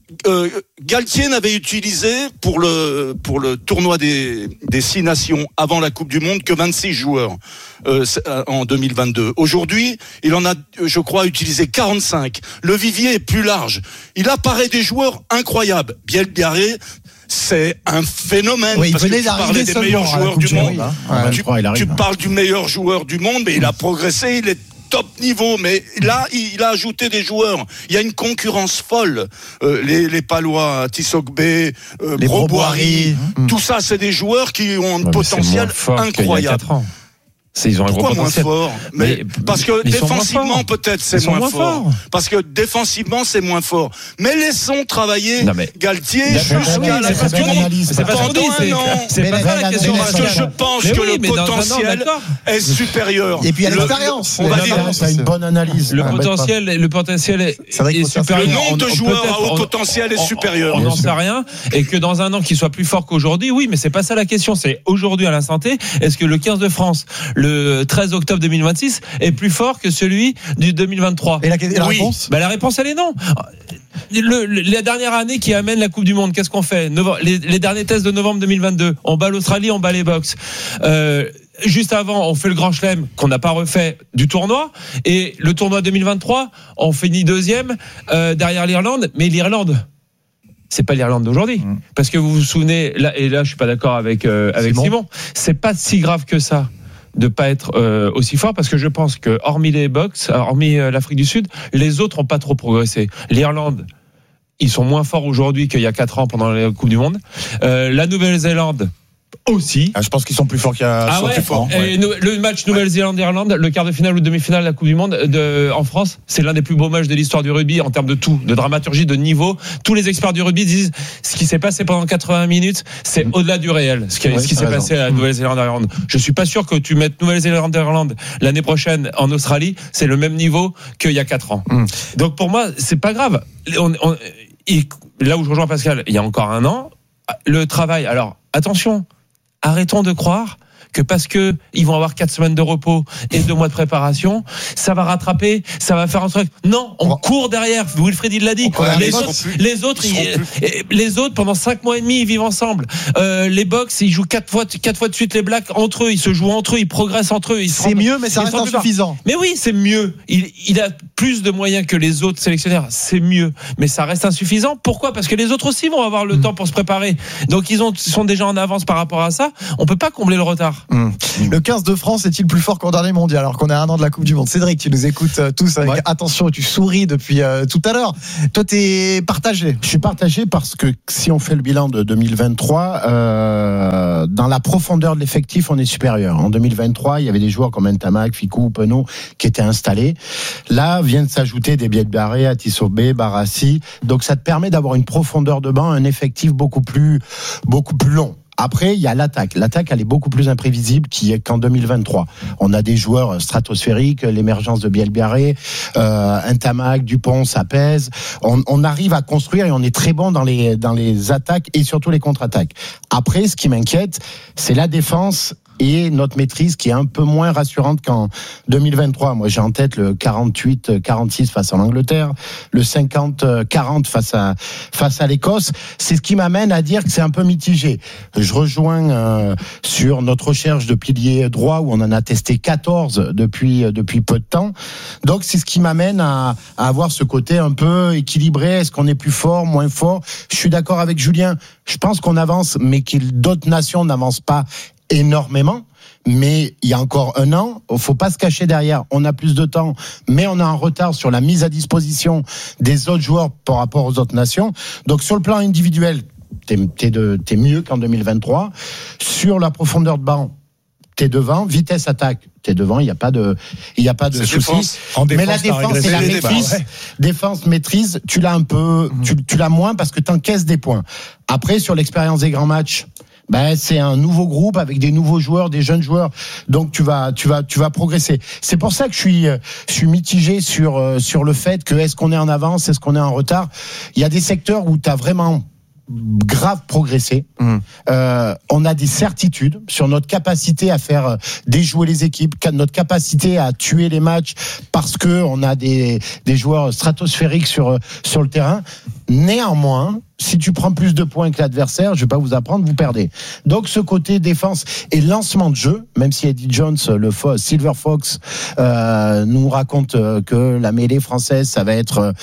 Galtier n'avait utilisé pour le tournoi des 6 nations avant la Coupe du Monde que 26 joueurs en 2022. Aujourd'hui, il en a, je crois, utilisé 45. Le vivier est plus large. Il apparaît des joueurs incroyables. Biel Biarré, c'est un phénomène. Oui, parce que tu parlais des meilleurs joueurs du monde. Tu parles du meilleur joueur du monde, mais il a progressé, il est top niveau, mais là, il a ajouté des joueurs. Il y a une concurrence folle. Les Palois, Tissot-Bé, Broboiry, tout ça, c'est des joueurs qui ont un potentiel incroyable. Ils ont Pourquoi un gros moins fort? Mais parce que défensivement, peut-être c'est moins fort. Parce que défensivement, c'est moins fort. Mais laissons travailler Galtier jusqu'à la fin du monde. C'est pas ça la question. Parce que je pense que le potentiel est supérieur. Et puis il y a l'expérience. On va dire ça a une bonne analyse. Le potentiel est supérieur. Le nombre de joueurs à haut potentiel est supérieur. On n'en sait rien. Et que dans un an, qu'il soit plus fort qu'aujourd'hui, oui, mais c'est pas ça la question. C'est aujourd'hui à l'instant T, est-ce que le 15 de France, le 13 octobre 2026 est plus fort que celui du 2023? Et la réponse? La réponse, elle est non. La dernière année qui amène la Coupe du Monde, qu'est-ce qu'on fait? Les derniers tests de novembre 2022, on bat l'Australie, on bat les Box. Juste avant, on fait le Grand Chelem qu'on n'a pas refait du tournoi, et le tournoi 2023, on finit 2e derrière l'Irlande, mais l'Irlande, c'est pas l'Irlande d'aujourd'hui, parce que vous vous souvenez, là je suis pas d'accord avec Simon, c'est pas si grave que ça de pas être aussi fort, parce que je pense que hormis les Box, hormis l'Afrique du Sud, les autres ont pas trop progressé. L'Irlande, ils sont moins forts aujourd'hui qu'il y a 4 ans pendant la Coupe du Monde. La Nouvelle-Zélande aussi. Je pense qu'ils sont plus forts qu'il y a. Et le match Nouvelle-Zélande-Irlande, le quart de finale ou demi-finale de la Coupe du Monde en France, c'est l'un des plus beaux matchs de l'histoire du rugby en termes de tout, de dramaturgie, de niveau. Tous les experts du rugby disent ce qui s'est passé pendant 80 minutes, c'est au-delà du réel. Ce qui s'est passé à Nouvelle-Zélande-Irlande. Je suis pas sûr que tu mettes Nouvelle-Zélande-Irlande l'année prochaine en Australie, c'est le même niveau qu'il y a 4 ans. Donc pour moi, c'est pas grave. là où je rejoins Pascal, il y a encore un an, le travail. Alors attention, arrêtons de croire que parce que ils vont avoir 4 semaines de repos et 2 mois de préparation, ça va rattraper, ça va faire un truc. Non, on court derrière. Wilfried, il l'a dit. Les autres, pendant 5 mois et demi, ils vivent ensemble. Les Box, ils jouent 4 fois de suite les Blacks entre eux. Ils se jouent entre eux, ils progressent entre eux. C'est mieux, mais ça reste insuffisant. Mais oui, c'est mieux. Il a plus de moyens que les autres sélectionneurs. C'est mieux, mais ça reste insuffisant. Pourquoi ? Parce que les autres aussi vont avoir le temps pour se préparer. Donc ils sont déjà en avance par rapport à ça. On peut pas combler le retard. Le 15 de France est-il plus fort qu'en dernier mondial alors qu'on est à 1 an de la Coupe du Monde? Cédric, tu nous écoutes tous avec attention, tu souris depuis tout à l'heure. Toi, t'es partagé. Je suis partagé parce que si on fait le bilan de 2023, dans la profondeur de l'effectif, on est supérieur. En 2023, il y avait des joueurs comme Ntamak, Fickou, Penaud qui étaient installés. Là, viennent s'ajouter des Biedbarré, Atisobé, Barassi. Donc, ça te permet d'avoir une profondeur de banc, un effectif beaucoup plus long. Après, il y a l'attaque. L'attaque, elle est beaucoup plus imprévisible qu'en 2023. On a des joueurs stratosphériques, l'émergence de Bielbiarré, Ntamak, Dupont, ça pèse. On arrive à construire et on est très bon dans les attaques et surtout les contre-attaques. Après, ce qui m'inquiète, c'est la défense et notre maîtrise qui est un peu moins rassurante qu'en 2023. Moi, j'ai en tête le 48-46 face à l'Angleterre, le 50-40 face à l'Écosse. C'est ce qui m'amène à dire que c'est un peu mitigé. Je rejoins sur notre recherche de pilier droit où on en a testé 14 depuis peu de temps. Donc, c'est ce qui m'amène à avoir ce côté un peu équilibré. Est-ce qu'on est plus fort, moins fort ? Je suis d'accord avec Julien. Je pense qu'on avance, mais que d'autres nations n'avancent pas énormément, mais il y a encore 1 an, il faut pas se cacher derrière. On a plus de temps, mais on a un retard sur la mise à disposition des autres joueurs par rapport aux autres nations. Donc sur le plan individuel, t'es mieux qu'en 2023. Sur la profondeur de banc, t'es devant. Vitesse attaque, t'es devant. Il y a pas de souci. Mais la défense, c'est la maîtrise. Défense, maîtrise, tu l'as un peu, tu l'as moins parce que t'encaisses des points. Après, sur l'expérience des grands matchs, c'est un nouveau groupe avec des nouveaux joueurs, des jeunes joueurs. Donc tu vas progresser. C'est pour ça que je suis mitigé sur le fait que est-ce qu'on est en avance, est-ce qu'on est en retard. Il y a des secteurs où tu as vraiment grave progressé. On a des certitudes sur notre capacité à faire déjouer les équipes, notre capacité à tuer les matchs parce que on a des joueurs stratosphériques sur le terrain. Néanmoins, si tu prends plus de points que l'adversaire, je vais pas vous apprendre, vous perdez. Donc ce côté défense et lancement de jeu, même si Eddie Jones, le Silver Fox, nous raconte que la mêlée française, ça va être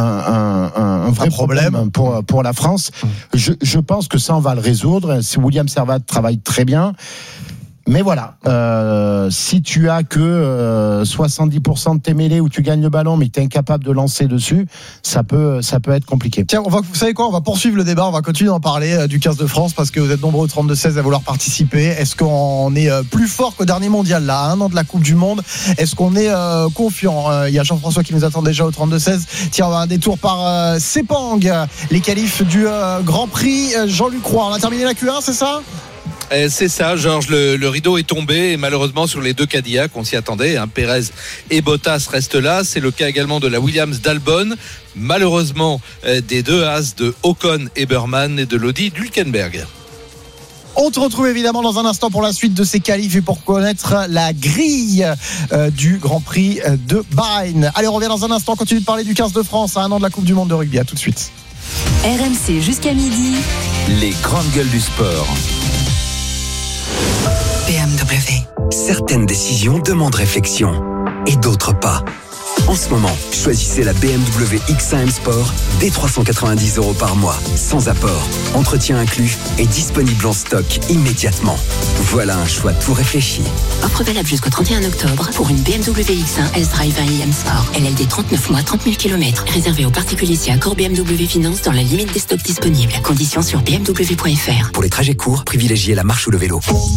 un vrai problème pour la France. Je pense que ça, on va le résoudre. William Servat travaille très bien. Mais voilà, si tu as que 70% de tes mêlées où tu gagnes le ballon mais que tu es incapable de lancer dessus, ça peut être compliqué. Tiens, vous savez quoi, on va poursuivre le débat, on va continuer d'en parler du 15 de France parce que vous êtes nombreux au 32-16 à vouloir participer. Est-ce qu'on est plus fort qu'au dernier mondial là, à 1 an de la Coupe du Monde? Est-ce qu'on est confiant? Il y a Jean-François qui nous attend déjà au 32-16. Tiens, on va un détour par Sepang, les qualifs du Grand Prix Jean-Luc Roy. On a terminé la Q1, c'est ça? C'est ça, Georges, le rideau est tombé et malheureusement sur les 2 Cadillac, on s'y attendait, Pérez et Bottas restent là, c'est le cas également de la Williams d'Albon, malheureusement des 2 As de Ocon et Burman et de l'Audi d'Hülkenberg. On te retrouve évidemment dans un instant pour la suite de ces qualifs et pour connaître la grille du Grand Prix de Bahreïn. Allez, on revient dans un instant, continue de parler du 15 de France à 1 an de la Coupe du Monde de rugby, à tout de suite. RMC jusqu'à midi. Les grandes gueules du sport. BMW. Certaines décisions demandent réflexion et d'autres pas. En ce moment, choisissez la BMW X1 M Sport dès 390 € par mois, sans apport, entretien inclus et disponible en stock immédiatement. Voilà un choix tout réfléchi. Offre valable jusqu'au 31 octobre pour une BMW X1 S-Drive M Sport. LLD 39 mois, 30 000 km. Réservé aux particuliers si accord BMW Finance dans la limite des stocks disponibles. Conditions sur bmw.fr. Pour les trajets courts, privilégiez la marche ou le vélo.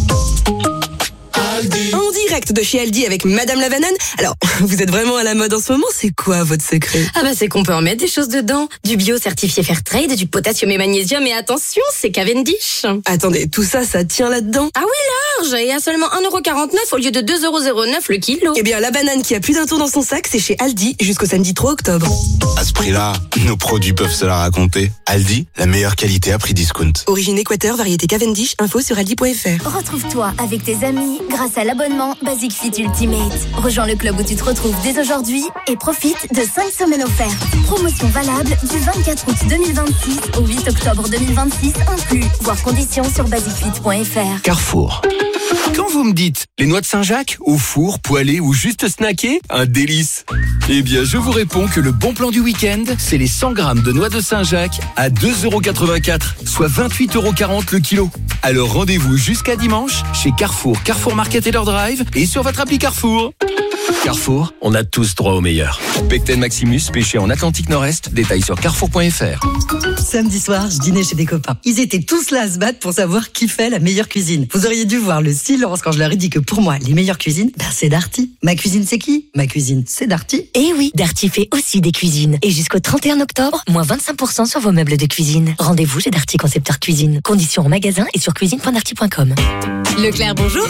En direct de chez Aldi avec Madame la Banane. Alors, vous êtes vraiment à la mode en ce moment, c'est quoi votre secret? C'est qu'on peut en mettre des choses dedans. Du bio certifié Fairtrade, du potassium et magnésium, et attention, c'est Cavendish. Attendez, tout ça, ça tient là-dedans? Ah oui, là! marge et à seulement 1,49€ au lieu de 2,09€ le kilo. Eh bien, la banane qui a plus d'un tour dans son sac, c'est chez Aldi jusqu'au samedi 3 octobre. À ce prix-là, nos produits peuvent se la raconter. Aldi, la meilleure qualité à prix discount. Origine Équateur, variété Cavendish, info sur aldi.fr. Retrouve-toi avec tes amis grâce à l'abonnement Basic Fit Ultimate. Rejoins le club où tu te retrouves dès aujourd'hui et profite de 5 semaines offertes. Promotion valable du 24 août 2026 au 8 octobre 2026 inclus. Voir conditions sur basicfit.fr. Carrefour. Quand vous me dites les noix de Saint-Jacques, au four, poêlées ou juste snackées, un délice. Eh bien, je vous réponds que le bon plan du week-end, c'est les 100 grammes de noix de Saint-Jacques à 2,84€, soit 28,40€ le kilo. Alors rendez-vous jusqu'à dimanche chez Carrefour, Carrefour Market et leur drive et sur votre appli Carrefour. Carrefour, on a tous droit au meilleur. Pecten Maximus, pêché en Atlantique Nord-Est, détail sur carrefour.fr. Samedi soir, je dînais chez des copains. Ils étaient tous là à se battre pour savoir qui fait la meilleure cuisine. Vous auriez dû voir le silence quand je leur ai dit que pour moi, les meilleures cuisines, c'est Darty. Ma cuisine, c'est qui? Ma cuisine, c'est Darty. Eh oui, Darty fait aussi des cuisines. Et jusqu'au 31 octobre, moins 25% sur vos meubles de cuisine. Rendez-vous chez Darty Concepteur Cuisine. Conditions en magasin et sur cuisine.darty.com. Leclerc, bonjour.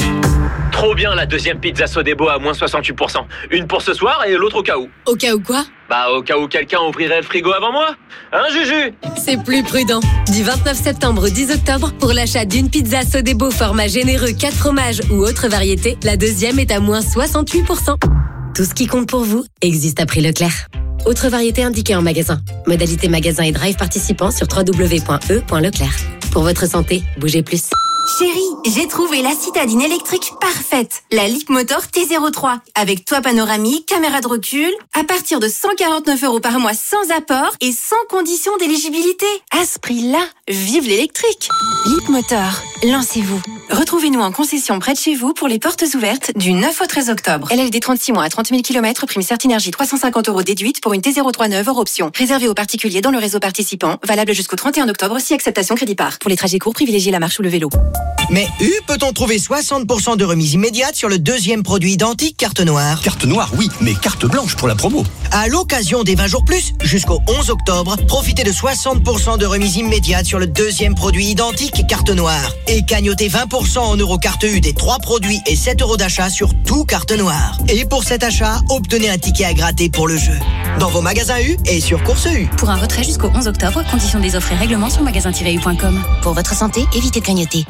Trop bien la deuxième pizza Sodebo à moins 68%. Une pour ce soir et l'autre au cas où. Au cas où quoi? Bah au cas où quelqu'un ouvrirait le frigo avant moi. Hein Juju? C'est plus prudent. Du 29 septembre au 10 octobre, pour l'achat d'une pizza Sodebo format généreux 4 fromages ou autre variété, la deuxième est à moins 68%. Tout ce qui compte pour vous existe à prix Leclerc. Autre variété indiquée en magasin. Modalité magasin et drive participants sur www.e.leclerc. Pour votre santé, bougez plus. Chérie, j'ai trouvé la citadine électrique parfaite. La Leapmotor T03. Avec toit panoramique, caméra de recul. À partir de 149€ par mois sans apport et sans condition d'éligibilité. À ce prix-là, vive l'électrique. Leapmotor, lancez-vous. Retrouvez-nous en concession près de chez vous pour les portes ouvertes du 9 au 13 octobre. LLD 36 mois à 30 000 km, prime Certinergie 350€ déduite pour une T03 neuve hors option. Réservé aux particuliers dans le réseau participant. Valable jusqu'au 31 octobre si acceptation crédit par. Pour les trajets courts, privilégiez la marche ou le vélo. Mais peut-on trouver 60% de remise immédiate sur le deuxième produit identique carte noire? Carte noire, oui, mais carte blanche pour la promo. À l'occasion des 20 jours plus, jusqu'au 11 octobre, profitez de 60% de remise immédiate sur le deuxième produit identique carte noire. Et cagnotez 20% en euros carte U des 3 produits et 7€ d'achat sur tout carte noire. Et pour cet achat, obtenez un ticket à gratter pour le jeu. Dans vos magasins U et sur Course U. Pour un retrait jusqu'au 11 octobre, conditions des offres et règlements sur magasin-u.com. Pour votre santé, évitez de grignoter.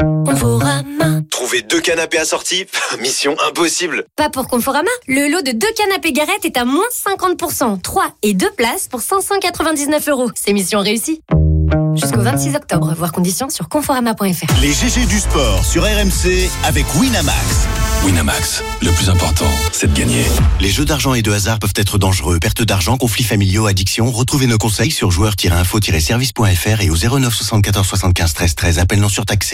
Trouver 2 canapés assortis, mission impossible. Pas pour Conforama. Le lot de 2 canapés Garrett est à moins 50%. 3 et 2 places pour 599€. C'est mission réussie. Jusqu'au 26 octobre, voir conditions sur conforama.fr. Les GG du sport sur RMC avec Winamax. Winamax, le plus important, c'est de gagner. Les jeux d'argent et de hasard peuvent être dangereux. Perte d'argent, conflits familiaux, addiction. Retrouvez nos conseils sur joueurs-info-service.fr et au 09 74 75 13 13. Appel non surtaxé.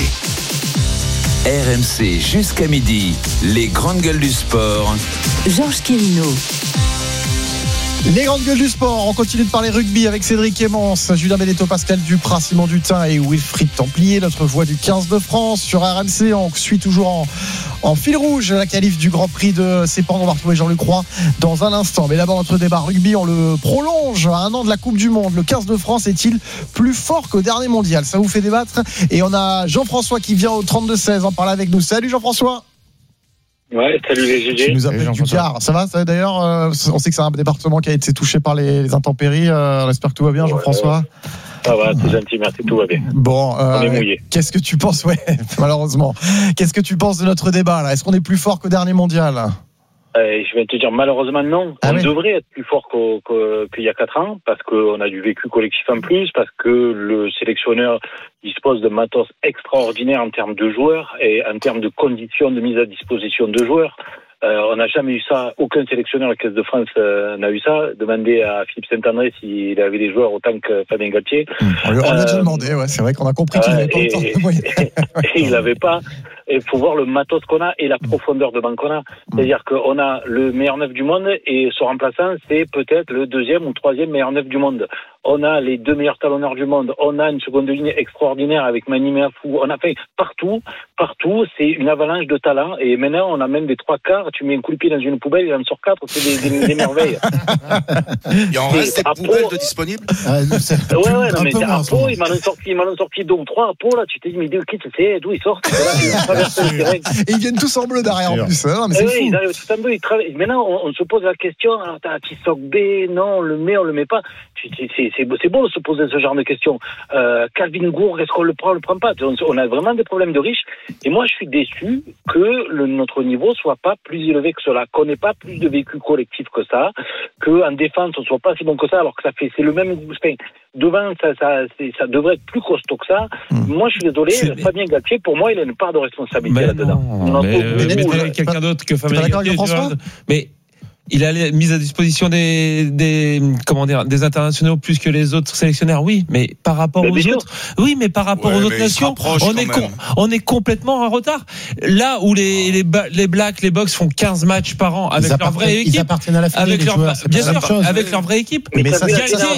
RMC jusqu'à midi, les grandes gueules du sport. Georges Quirino. Les grandes gueules du sport, on continue de parler rugby avec Cédric Emmons, Julien Benedetto, Pascal Duprat, Simon Dutin et Wilfried Templier, notre voix du 15 de France sur RMC. On suit toujours en fil rouge la qualif du Grand Prix de Sepang. On va retrouver Jean-Luc Roy dans un instant. Mais d'abord, notre débat rugby, on le prolonge à un an de la Coupe du Monde. Le 15 de France est-il plus fort qu'au dernier mondial? Ça vous fait débattre. Et on a Jean-François qui vient au 32-16 en parler avec nous. Salut Jean-François. Ouais, salut les GG. Tu nous appelles du Gard. Ça va d'ailleurs, on sait que c'est un département qui a été touché par les intempéries. On espère que tout va bien, Jean-François. Ça va, c'est gentil, merci, tout va bien. Bon, on est mouillé. Qu'est-ce que tu penses, malheureusement. Qu'est-ce que tu penses de notre débat là? Est-ce qu'on est plus fort qu'au dernier mondial? Je vais te dire, malheureusement, non. On devrait être plus fort qu'il y a 4 ans, parce qu'on a du vécu collectif en plus, parce que le sélectionneur dispose de matos extraordinaire en termes de joueurs et en termes de conditions de mise à disposition de joueurs. On n'a jamais eu ça, aucun sélectionneur de la Caisse de France n'a eu ça. Demandez à Philippe Saint-André s'il avait des joueurs autant que Fabien Galtier. On lui a déjà demandé, c'est vrai qu'on a compris qu'il n'avait pas autant de moyens. Et il n'avait pas. Il faut voir le matos qu'on a et la profondeur de banc qu'on a. C'est-à-dire qu'on a le meilleur neuf du monde et son remplaçant, c'est peut-être le 2e ou 3e meilleur neuf du monde. On a les 2 meilleurs talonneurs du monde. On a une seconde ligne extraordinaire avec Mani Meafou. On a fait partout, c'est une avalanche de talent. Et maintenant, on a même des 3 quarts. Tu mets un coup de pied dans une poubelle, il en sort 4. C'est des merveilles. Il en reste des poubelles de disponibles? Ouais, non, mais à Pau, ils m'en ont sorti 2 ou 3 à Pau, là. Tu t'es dit, mais d'où ils sortent? traversent le terrain. Et ils viennent tous en bleu derrière en plus. Non, mais c'est fou. Ils arrivent tout en bleu. Maintenant, on se pose la question. Alors, t'as Tissot-B, non, on le met pas. C'est beau de se poser ce genre de questions. Calvin Gourg, est-ce qu'on le prend, on le prend pas? On a vraiment des problèmes de riches. Et moi, je suis déçu que notre niveau soit pas plus élevé que cela, qu'on n'ait pas plus de vécu collectif que ça, qu'en défense, on soit pas si bon que ça, alors que c'est le même. Devant, ça devrait être plus costaud que ça. Moi, je suis désolé, Fabien Galtier, pour moi, il a une part de responsabilité là-dedans. Mais quelqu'un d'autre que Fabien Galtier, mais il a mis à disposition des internationaux plus que les autres sélectionneurs, oui, mais par rapport aux autres, par rapport aux autres nations, on est complètement en retard. Là où les Blacks, les Box font 15 matchs par an avec leur vraie équipe, ils appartiennent à la finale, bien sûr, avec leur vraie équipe. Mais ça,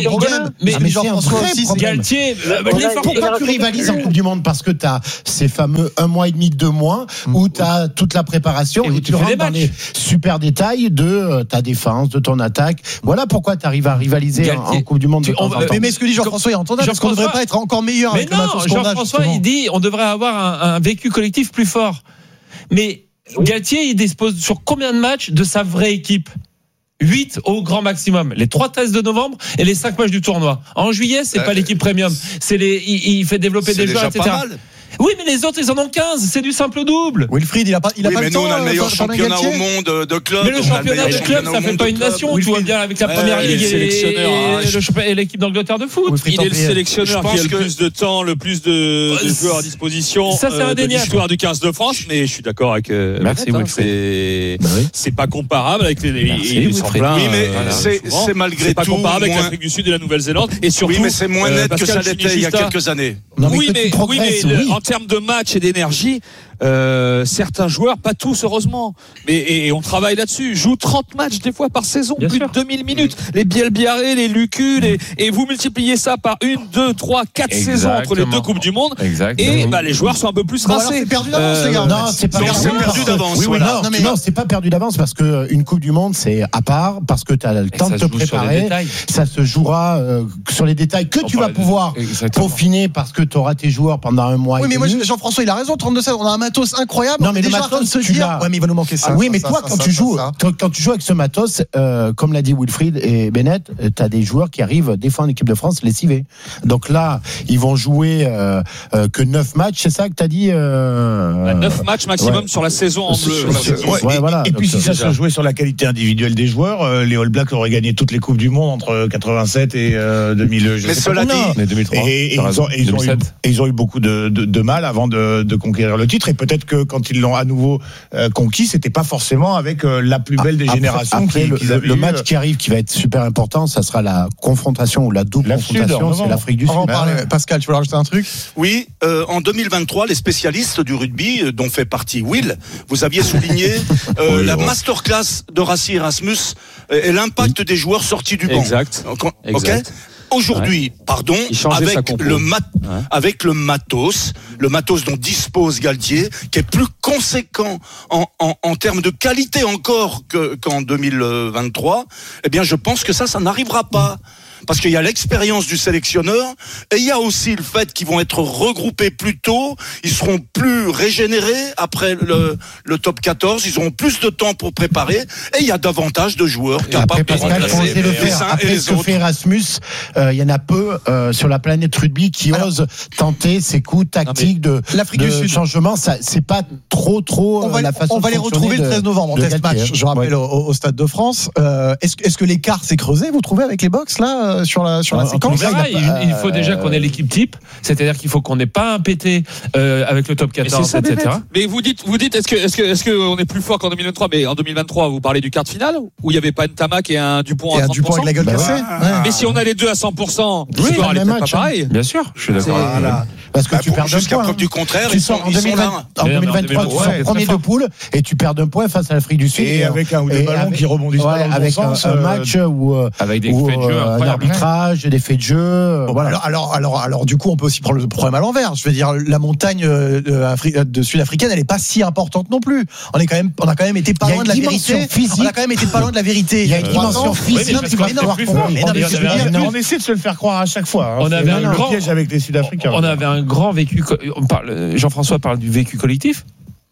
Galtier, pourquoi tu rivalises en Coupe du Monde? Parce que tu as ces fameux 1 mois et demi, 2 mois où tu as toute la préparation et tu rentres dans les super détails de ta défense, de ton attaque. Voilà pourquoi tu arrives à rivaliser en Coupe du Monde. Mais ce que dit Jean-François est entendable, parce qu'on ne devrait pas être encore meilleur avec le matos qu'on a. Jean-François, il dit on devrait avoir un vécu collectif plus fort. Mais Galtier, il dispose sur combien de matchs de sa vraie équipe? 8 au grand maximum. Les 3 tests de novembre et les 5 matchs du tournoi. En juillet, c'est pas l'équipe premium. Il fait développer des joueurs, etc. Oui, mais les autres, ils en ont 15. C'est du simple double. Wilfried, il a pas mais le temps. Nous, on a le meilleur championnat au monde de club. Mais le championnat de club, ça fait pas une nation. Tu vois bien avec la première ligue et l'équipe d'Angleterre de foot. Il est le sélectionneur qui a le plus de temps, le plus de joueurs à disposition. Ça, c'est indéniable. L'histoire du 15 de France, mais je suis d'accord avec. Merci, c'est pas comparable avec les. Oui, mais c'est malgré tout. C'est pas comparable avec l'Afrique du Sud et la Nouvelle-Zélande. Et surtout. Oui, mais c'est moins net que ça l'était il y a quelques années. Oui, mais en termes de match et d'énergie, certains joueurs, pas tous heureusement, et on travaille là-dessus, jouent 30 matchs des fois par saison, plus de 2000 minutes. Les Bielbiarré, les Lucu, et vous multipliez ça par 1, 2, 3, 4 saisons entre les 2 Coupes du Monde, et les joueurs sont un peu plus rincés. C'est perdu d'avance, les gars. Non, c'est pas perdu d'avance. Non, c'est pas perdu d'avance parce qu'une Coupe du Monde, c'est à part, parce que tu as le temps de te préparer. Ça se jouera sur les détails que tu vas pouvoir peaufiner parce que tu auras tes joueurs pendant un mois. Oui, mais moi, Jean-François, il a raison. 32-16, on a un matos incroyable. Non, mais le matos, se dire, ouais, mais il va nous manquer ça. Oui, mais toi, quand tu joues avec ce matos, comme l'a dit Wilfried et Bennett, tu as des joueurs qui arrivent des fois en équipe de France lessivés. Donc là, ils vont jouer que 9 matchs, c'est ça que tu as dit 9 matchs maximum sur la saison en bleu. Et puis si ça se jouait sur la qualité individuelle des joueurs, les All Blacks auraient gagné toutes les Coupes du Monde entre 87 et 2000. Mais cela dit, 2003. Et ils ont eu beaucoup de mal avant de conquérir le titre. Et peut-être que quand ils l'ont à nouveau conquis, c'était pas forcément avec la plus belle des générations. Après, le match qui arrive, qui va être super important, ça sera la confrontation ou la double confrontation, c'est l'Afrique du Sud. On va en parler. Pascal, tu veux rajouter un truc? Oui, en 2023, les spécialistes du rugby, dont fait partie Will, vous aviez souligné la masterclass de Rassi Erasmus et l'impact des joueurs sortis du banc. Exact. Ok. Aujourd'hui, avec le matos dont dispose Galtier, qui est plus conséquent en termes de qualité encore qu'en 2023, eh bien, je pense que ça n'arrivera pas. Parce qu'il y a l'expérience du sélectionneur et il y a aussi le fait qu'ils vont être regroupés plus tôt, ils seront plus régénérés après le top 14, ils auront plus de temps pour préparer et il y a davantage de joueurs capables de remplacer les uns et les autres. Fait Erasmus, il y en a peu sur la planète rugby qui osent tenter ces coups tactiques de changement. Ça, c'est pas trop la façon. On va les retrouver le 13 novembre en test match. Je rappelle au Stade de France. Est-ce que l'écart s'est creusé, vous trouvez, avec les Box là? Sur la séquence. Il faut déjà qu'on ait l'équipe type, c'est-à-dire qu'il faut qu'on n'ait pas un pété avec le top 14, etc. Mais vous dites, est-ce qu'on est plus fort qu'en 2023? Mais en 2023, vous parlez du quart de finale où il y avait pas une Tamac et un Dupont à 30%. Dupont avec la gueule cassée. Mais si on a les deux à 100%, l'histoire n'est pas pareil. Bien sûr, je suis d'accord. Parce que tu perds jusqu'à preuve du contraire, tu sors en 2023, tu sors premier de poule et tu perds d'un point face à l'Afrique du Sud. Et avec un ou deux ballons qui rebondissent pas dans le bon sens. Avec un match où avec des faits de jeu arbitrage, des faits de jeu. Voilà. Alors, du coup, on peut aussi prendre le problème à l'envers. Je veux dire, la montagne sud-africaine, elle est pas si importante non plus. On a quand même été pas loin de la vérité. On a quand même été pas loin de la vérité. Il y a une dimension physique. On essaie de se le faire croire à chaque fois. On avait un grand piège avec les Sud-Africains. On avait un grand vécu. Jean-François parle du vécu collectif.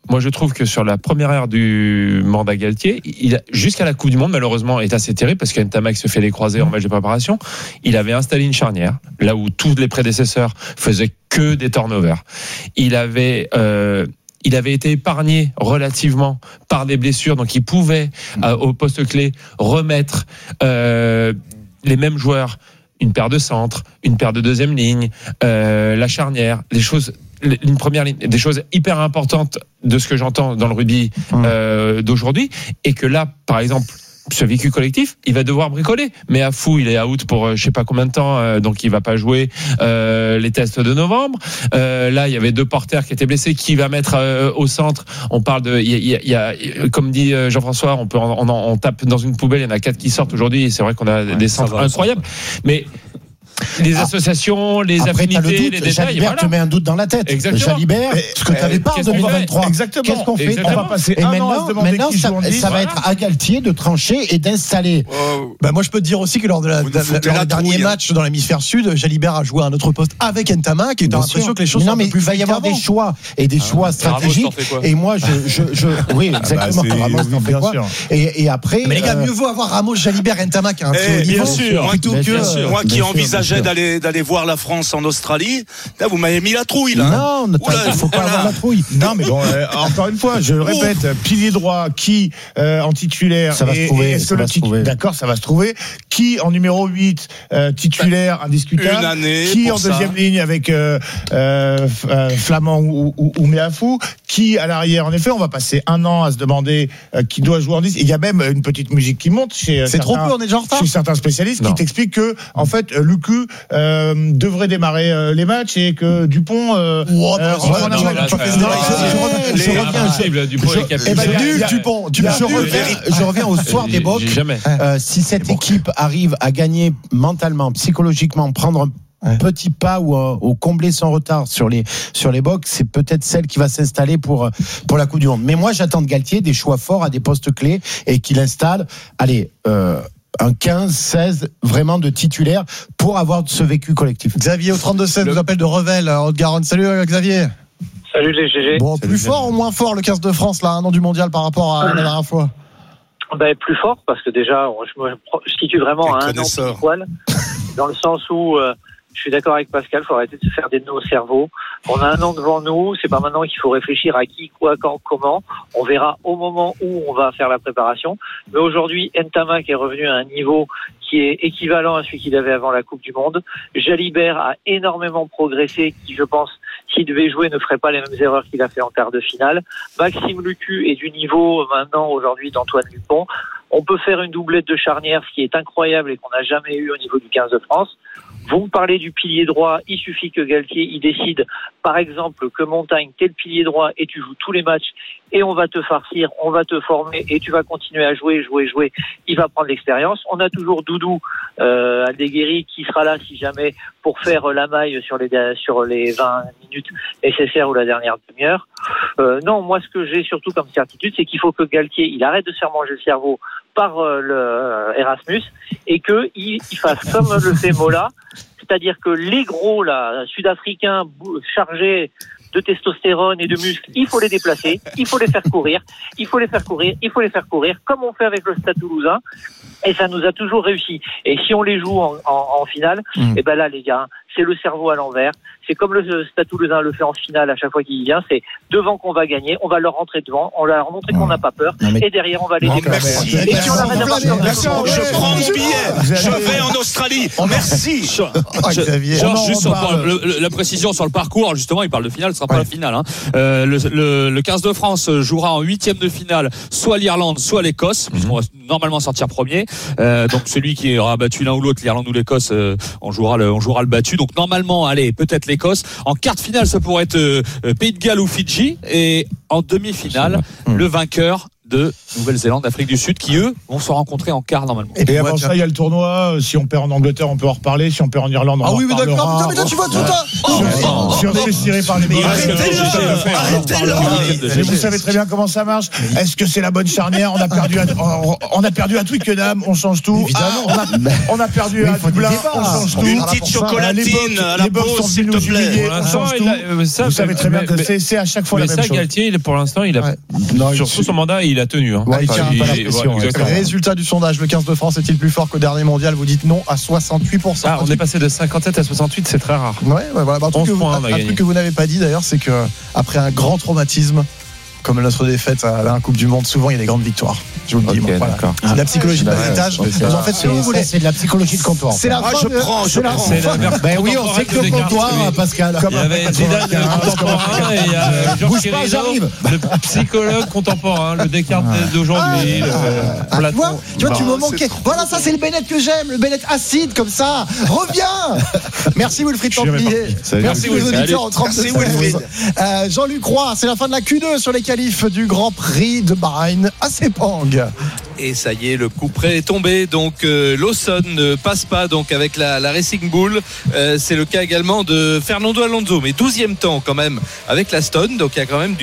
moi je trouve que sur la première ère du mandat Galtier, jusqu'à la Coupe du Monde, malheureusement, est assez terrible parce qu'Ntamak se fait les croisés en match de préparation. Il avait installé une charnière, là où tous les prédécesseurs faisaient que des turnovers. Il avait été épargné relativement par des blessures, donc il pouvait, au poste clé, remettre les mêmes joueurs, une paire de centres, une paire de deuxième ligne, la charnière, une première ligne, des choses hyper importantes de ce que j'entends dans le rugby d'aujourd'hui, et que là, par exemple, ce vécu collectif, il va devoir bricoler. Mais Afou, il est out pour je sais pas combien de temps, donc il va pas jouer les tests de novembre. Là, il y avait 2 porteurs qui étaient blessés. Qui va mettre au centre? On parle de, il y a, comme dit Jean-François, on tape dans une poubelle. Il y en a 4 qui sortent aujourd'hui. Et c'est vrai qu'on a des centres incroyables. Mais les associations, les affinités, les détails. Jalibert te met un doute dans la tête. Exactement. Jalibert, ce que tu n'avais pas en 2023. Exactement. Qu'est-ce qu'on fait? On va passer un an à se demander qui joue en 10. Ça va être à Galtier de trancher et d'installer. Moi, je peux te dire aussi que lors du dernier match dans l'hémisphère sud, Jalibert a joué à un autre poste avec Ntamak, et tu as l'impression que les choses sont un peu plus. Il va y avoir des choix et des choix stratégiques. Et moi, oui, exactement. Ramos en fait quoi? Et après. Mais les gars, mieux vaut avoir Ramos, Jalibert, Ntamak à un très haut niveau. Bien sûr. Moi qui envisageais d'aller voir la France en Australie, là vous m'avez mis la trouille là. Non, il faut pas avoir la trouille. Non mais bon, encore une fois, je le répète, pilier droit qui en titulaire, ça va se trouver. D'accord, ça va se trouver. Qui en numéro 8 titulaire indiscutable, qui en deuxième ligne avec Flamand ou Meafou, qui à l'arrière. En effet, on va passer un an à se demander qui doit jouer en 10. Il y a même une petite musique qui monte chez certains spécialistes qui t'expliquent que en fait Lucu devrait démarrer les matchs et que Dupont je reviens au soir des Bocs. Si cette équipe arrive à gagner mentalement, psychologiquement, prendre un petit pas ou combler son retard sur les Bocs, c'est peut-être celle qui va s'installer pour la Coupe du Monde. Mais moi j'attends de Galtier des choix forts à des postes clés et qu'il installe un 15-16 vraiment de titulaires pour avoir ce vécu collectif. Xavier au 32-16 nous appelle de Revel en Haute-Garonne. Salut Xavier. Salut les GG. Bon, plus fort ou moins fort le 15 de France là, un an du mondial par rapport à la dernière fois? Plus fort parce que déjà je situe vraiment à un an pile poil, dans le sens où je suis d'accord avec Pascal, il faut arrêter de se faire des nœuds au cerveau. On a un an devant nous, c'est pas maintenant qu'il faut réfléchir à qui, quoi, quand, comment. On verra au moment où on va faire la préparation. Mais aujourd'hui, Ntamak est revenu à un niveau qui est équivalent à celui qu'il avait avant la Coupe du Monde. Jalibert a énormément progressé, qui, je pense, s'il devait jouer, ne ferait pas les mêmes erreurs qu'il a fait en quart de finale. Maxime Lucu est du niveau, maintenant, aujourd'hui, d'Antoine Dupont. On peut faire une doublette de charnière, ce qui est incroyable et qu'on n'a jamais eu au niveau du 15 de France. Vous me parlez du pilier droit, il suffit que Galtier il décide, par exemple, que Montagne, t'es le pilier droit et tu joues tous les matchs et on va te farcir, on va te former et tu vas continuer à jouer. Il va prendre l'expérience. On a toujours Doudou Aldeguerri qui sera là si jamais pour faire la maille sur les 20 minutes nécessaires ou la dernière demi-heure. Non, moi ce que j'ai surtout comme certitude, c'est qu'il faut que Galtier il arrête de se faire manger le cerveau par le Erasmus et qu'il fasse comme le fait Mola, c'est-à-dire que les gros là sud-africains chargés de testostérone et de muscles, il faut les déplacer, il faut les faire courir, comme on fait avec le Stade Toulousain, et ça nous a toujours réussi. Et si on les joue en finale, et ben là les gars, c'est le cerveau à l'envers. C'est comme le Stade Toulousain le fait en finale à chaque fois qu'il vient, c'est devant qu'on va gagner, on va leur rentrer devant, on va leur montrer qu'on n'a pas peur, et derrière on va les déplacer. Et si on arrête d'avoir peur, je prends mon billet, je vais en Australie. Merci. Juste sur la précision sur le parcours, justement, il parle de finale, ce sera pas la finale. Le 15 de France jouera en 8e de finale, soit l'Irlande, soit l'Écosse. On va normalement sortir premier. Donc celui qui aura battu l'un ou l'autre, l'Irlande ou l'Écosse, on jouera le battu. Donc normalement, allez, peut-être l'Écosse. En quart de finale, ça pourrait être Pays de Galles ou Fidji. Et en demi-finale, le vainqueur de Nouvelle-Zélande, Afrique du Sud, qui eux vont se rencontrer en quart normalement. Et avant ça, il y a le tournoi. Si on perd en Angleterre, on peut en reparler. Si on perd en Irlande, on en reparlera. Ah oui, mais d'accord. Mais toi, tu vois tout ça. Si on se fait tirer par les arrêtez-le. Vous savez très bien comment ça marche. Est-ce que c'est la bonne charnière? On a perdu à Twickenham, on change tout. On a perdu à Dublin, on change tout. Une petite chocolatine à la pause, s'il te plaît. On change tout. Vous savez très bien que c'est à chaque fois la même chose. Galtier, pour l'instant, il a surtout son mandat, il a tenu. Il tient pas la pression. Résultat du sondage, le 15 de France est-il plus fort qu'au dernier mondial? Vous dites non à 68%. Ah, on est passé de 57 à 68, c'est très rare. Ouais, voilà. Un truc que vous n'avez pas dit d'ailleurs, c'est que après un grand traumatisme comme notre défaite à la Coupe du Monde, souvent il y a des grandes victoires. Je vous le dis. Voilà. C'est de la psychologie de bas étage. Vous en faites ce que vous voulez. C'est de la psychologie de comptoir. C'est la fin. Je prends. Ben oui, on sait que le comptoir, Pascal. Il y avait Zidane contemporain et il y a Georges Querido, le psychologue contemporain, le Descartes d'aujourd'hui. Tu vois, tu me manquais. Voilà, ça c'est le Bennett que j'aime, le Bennett acide comme ça. Reviens. Merci Wilfried Templier. Merci aux auditeurs en 32 secondes. Jean-Luc Roy, c'est la fin de la Q2 sur les qualifs du Grand Prix de Bahreïn à Sepang. Et ça y est, le coup près est tombé. Donc Lawson ne passe pas donc avec la Racing Bull. C'est le cas également de Fernando Alonso, mais 12e temps quand même avec la Stone. Donc il y a quand même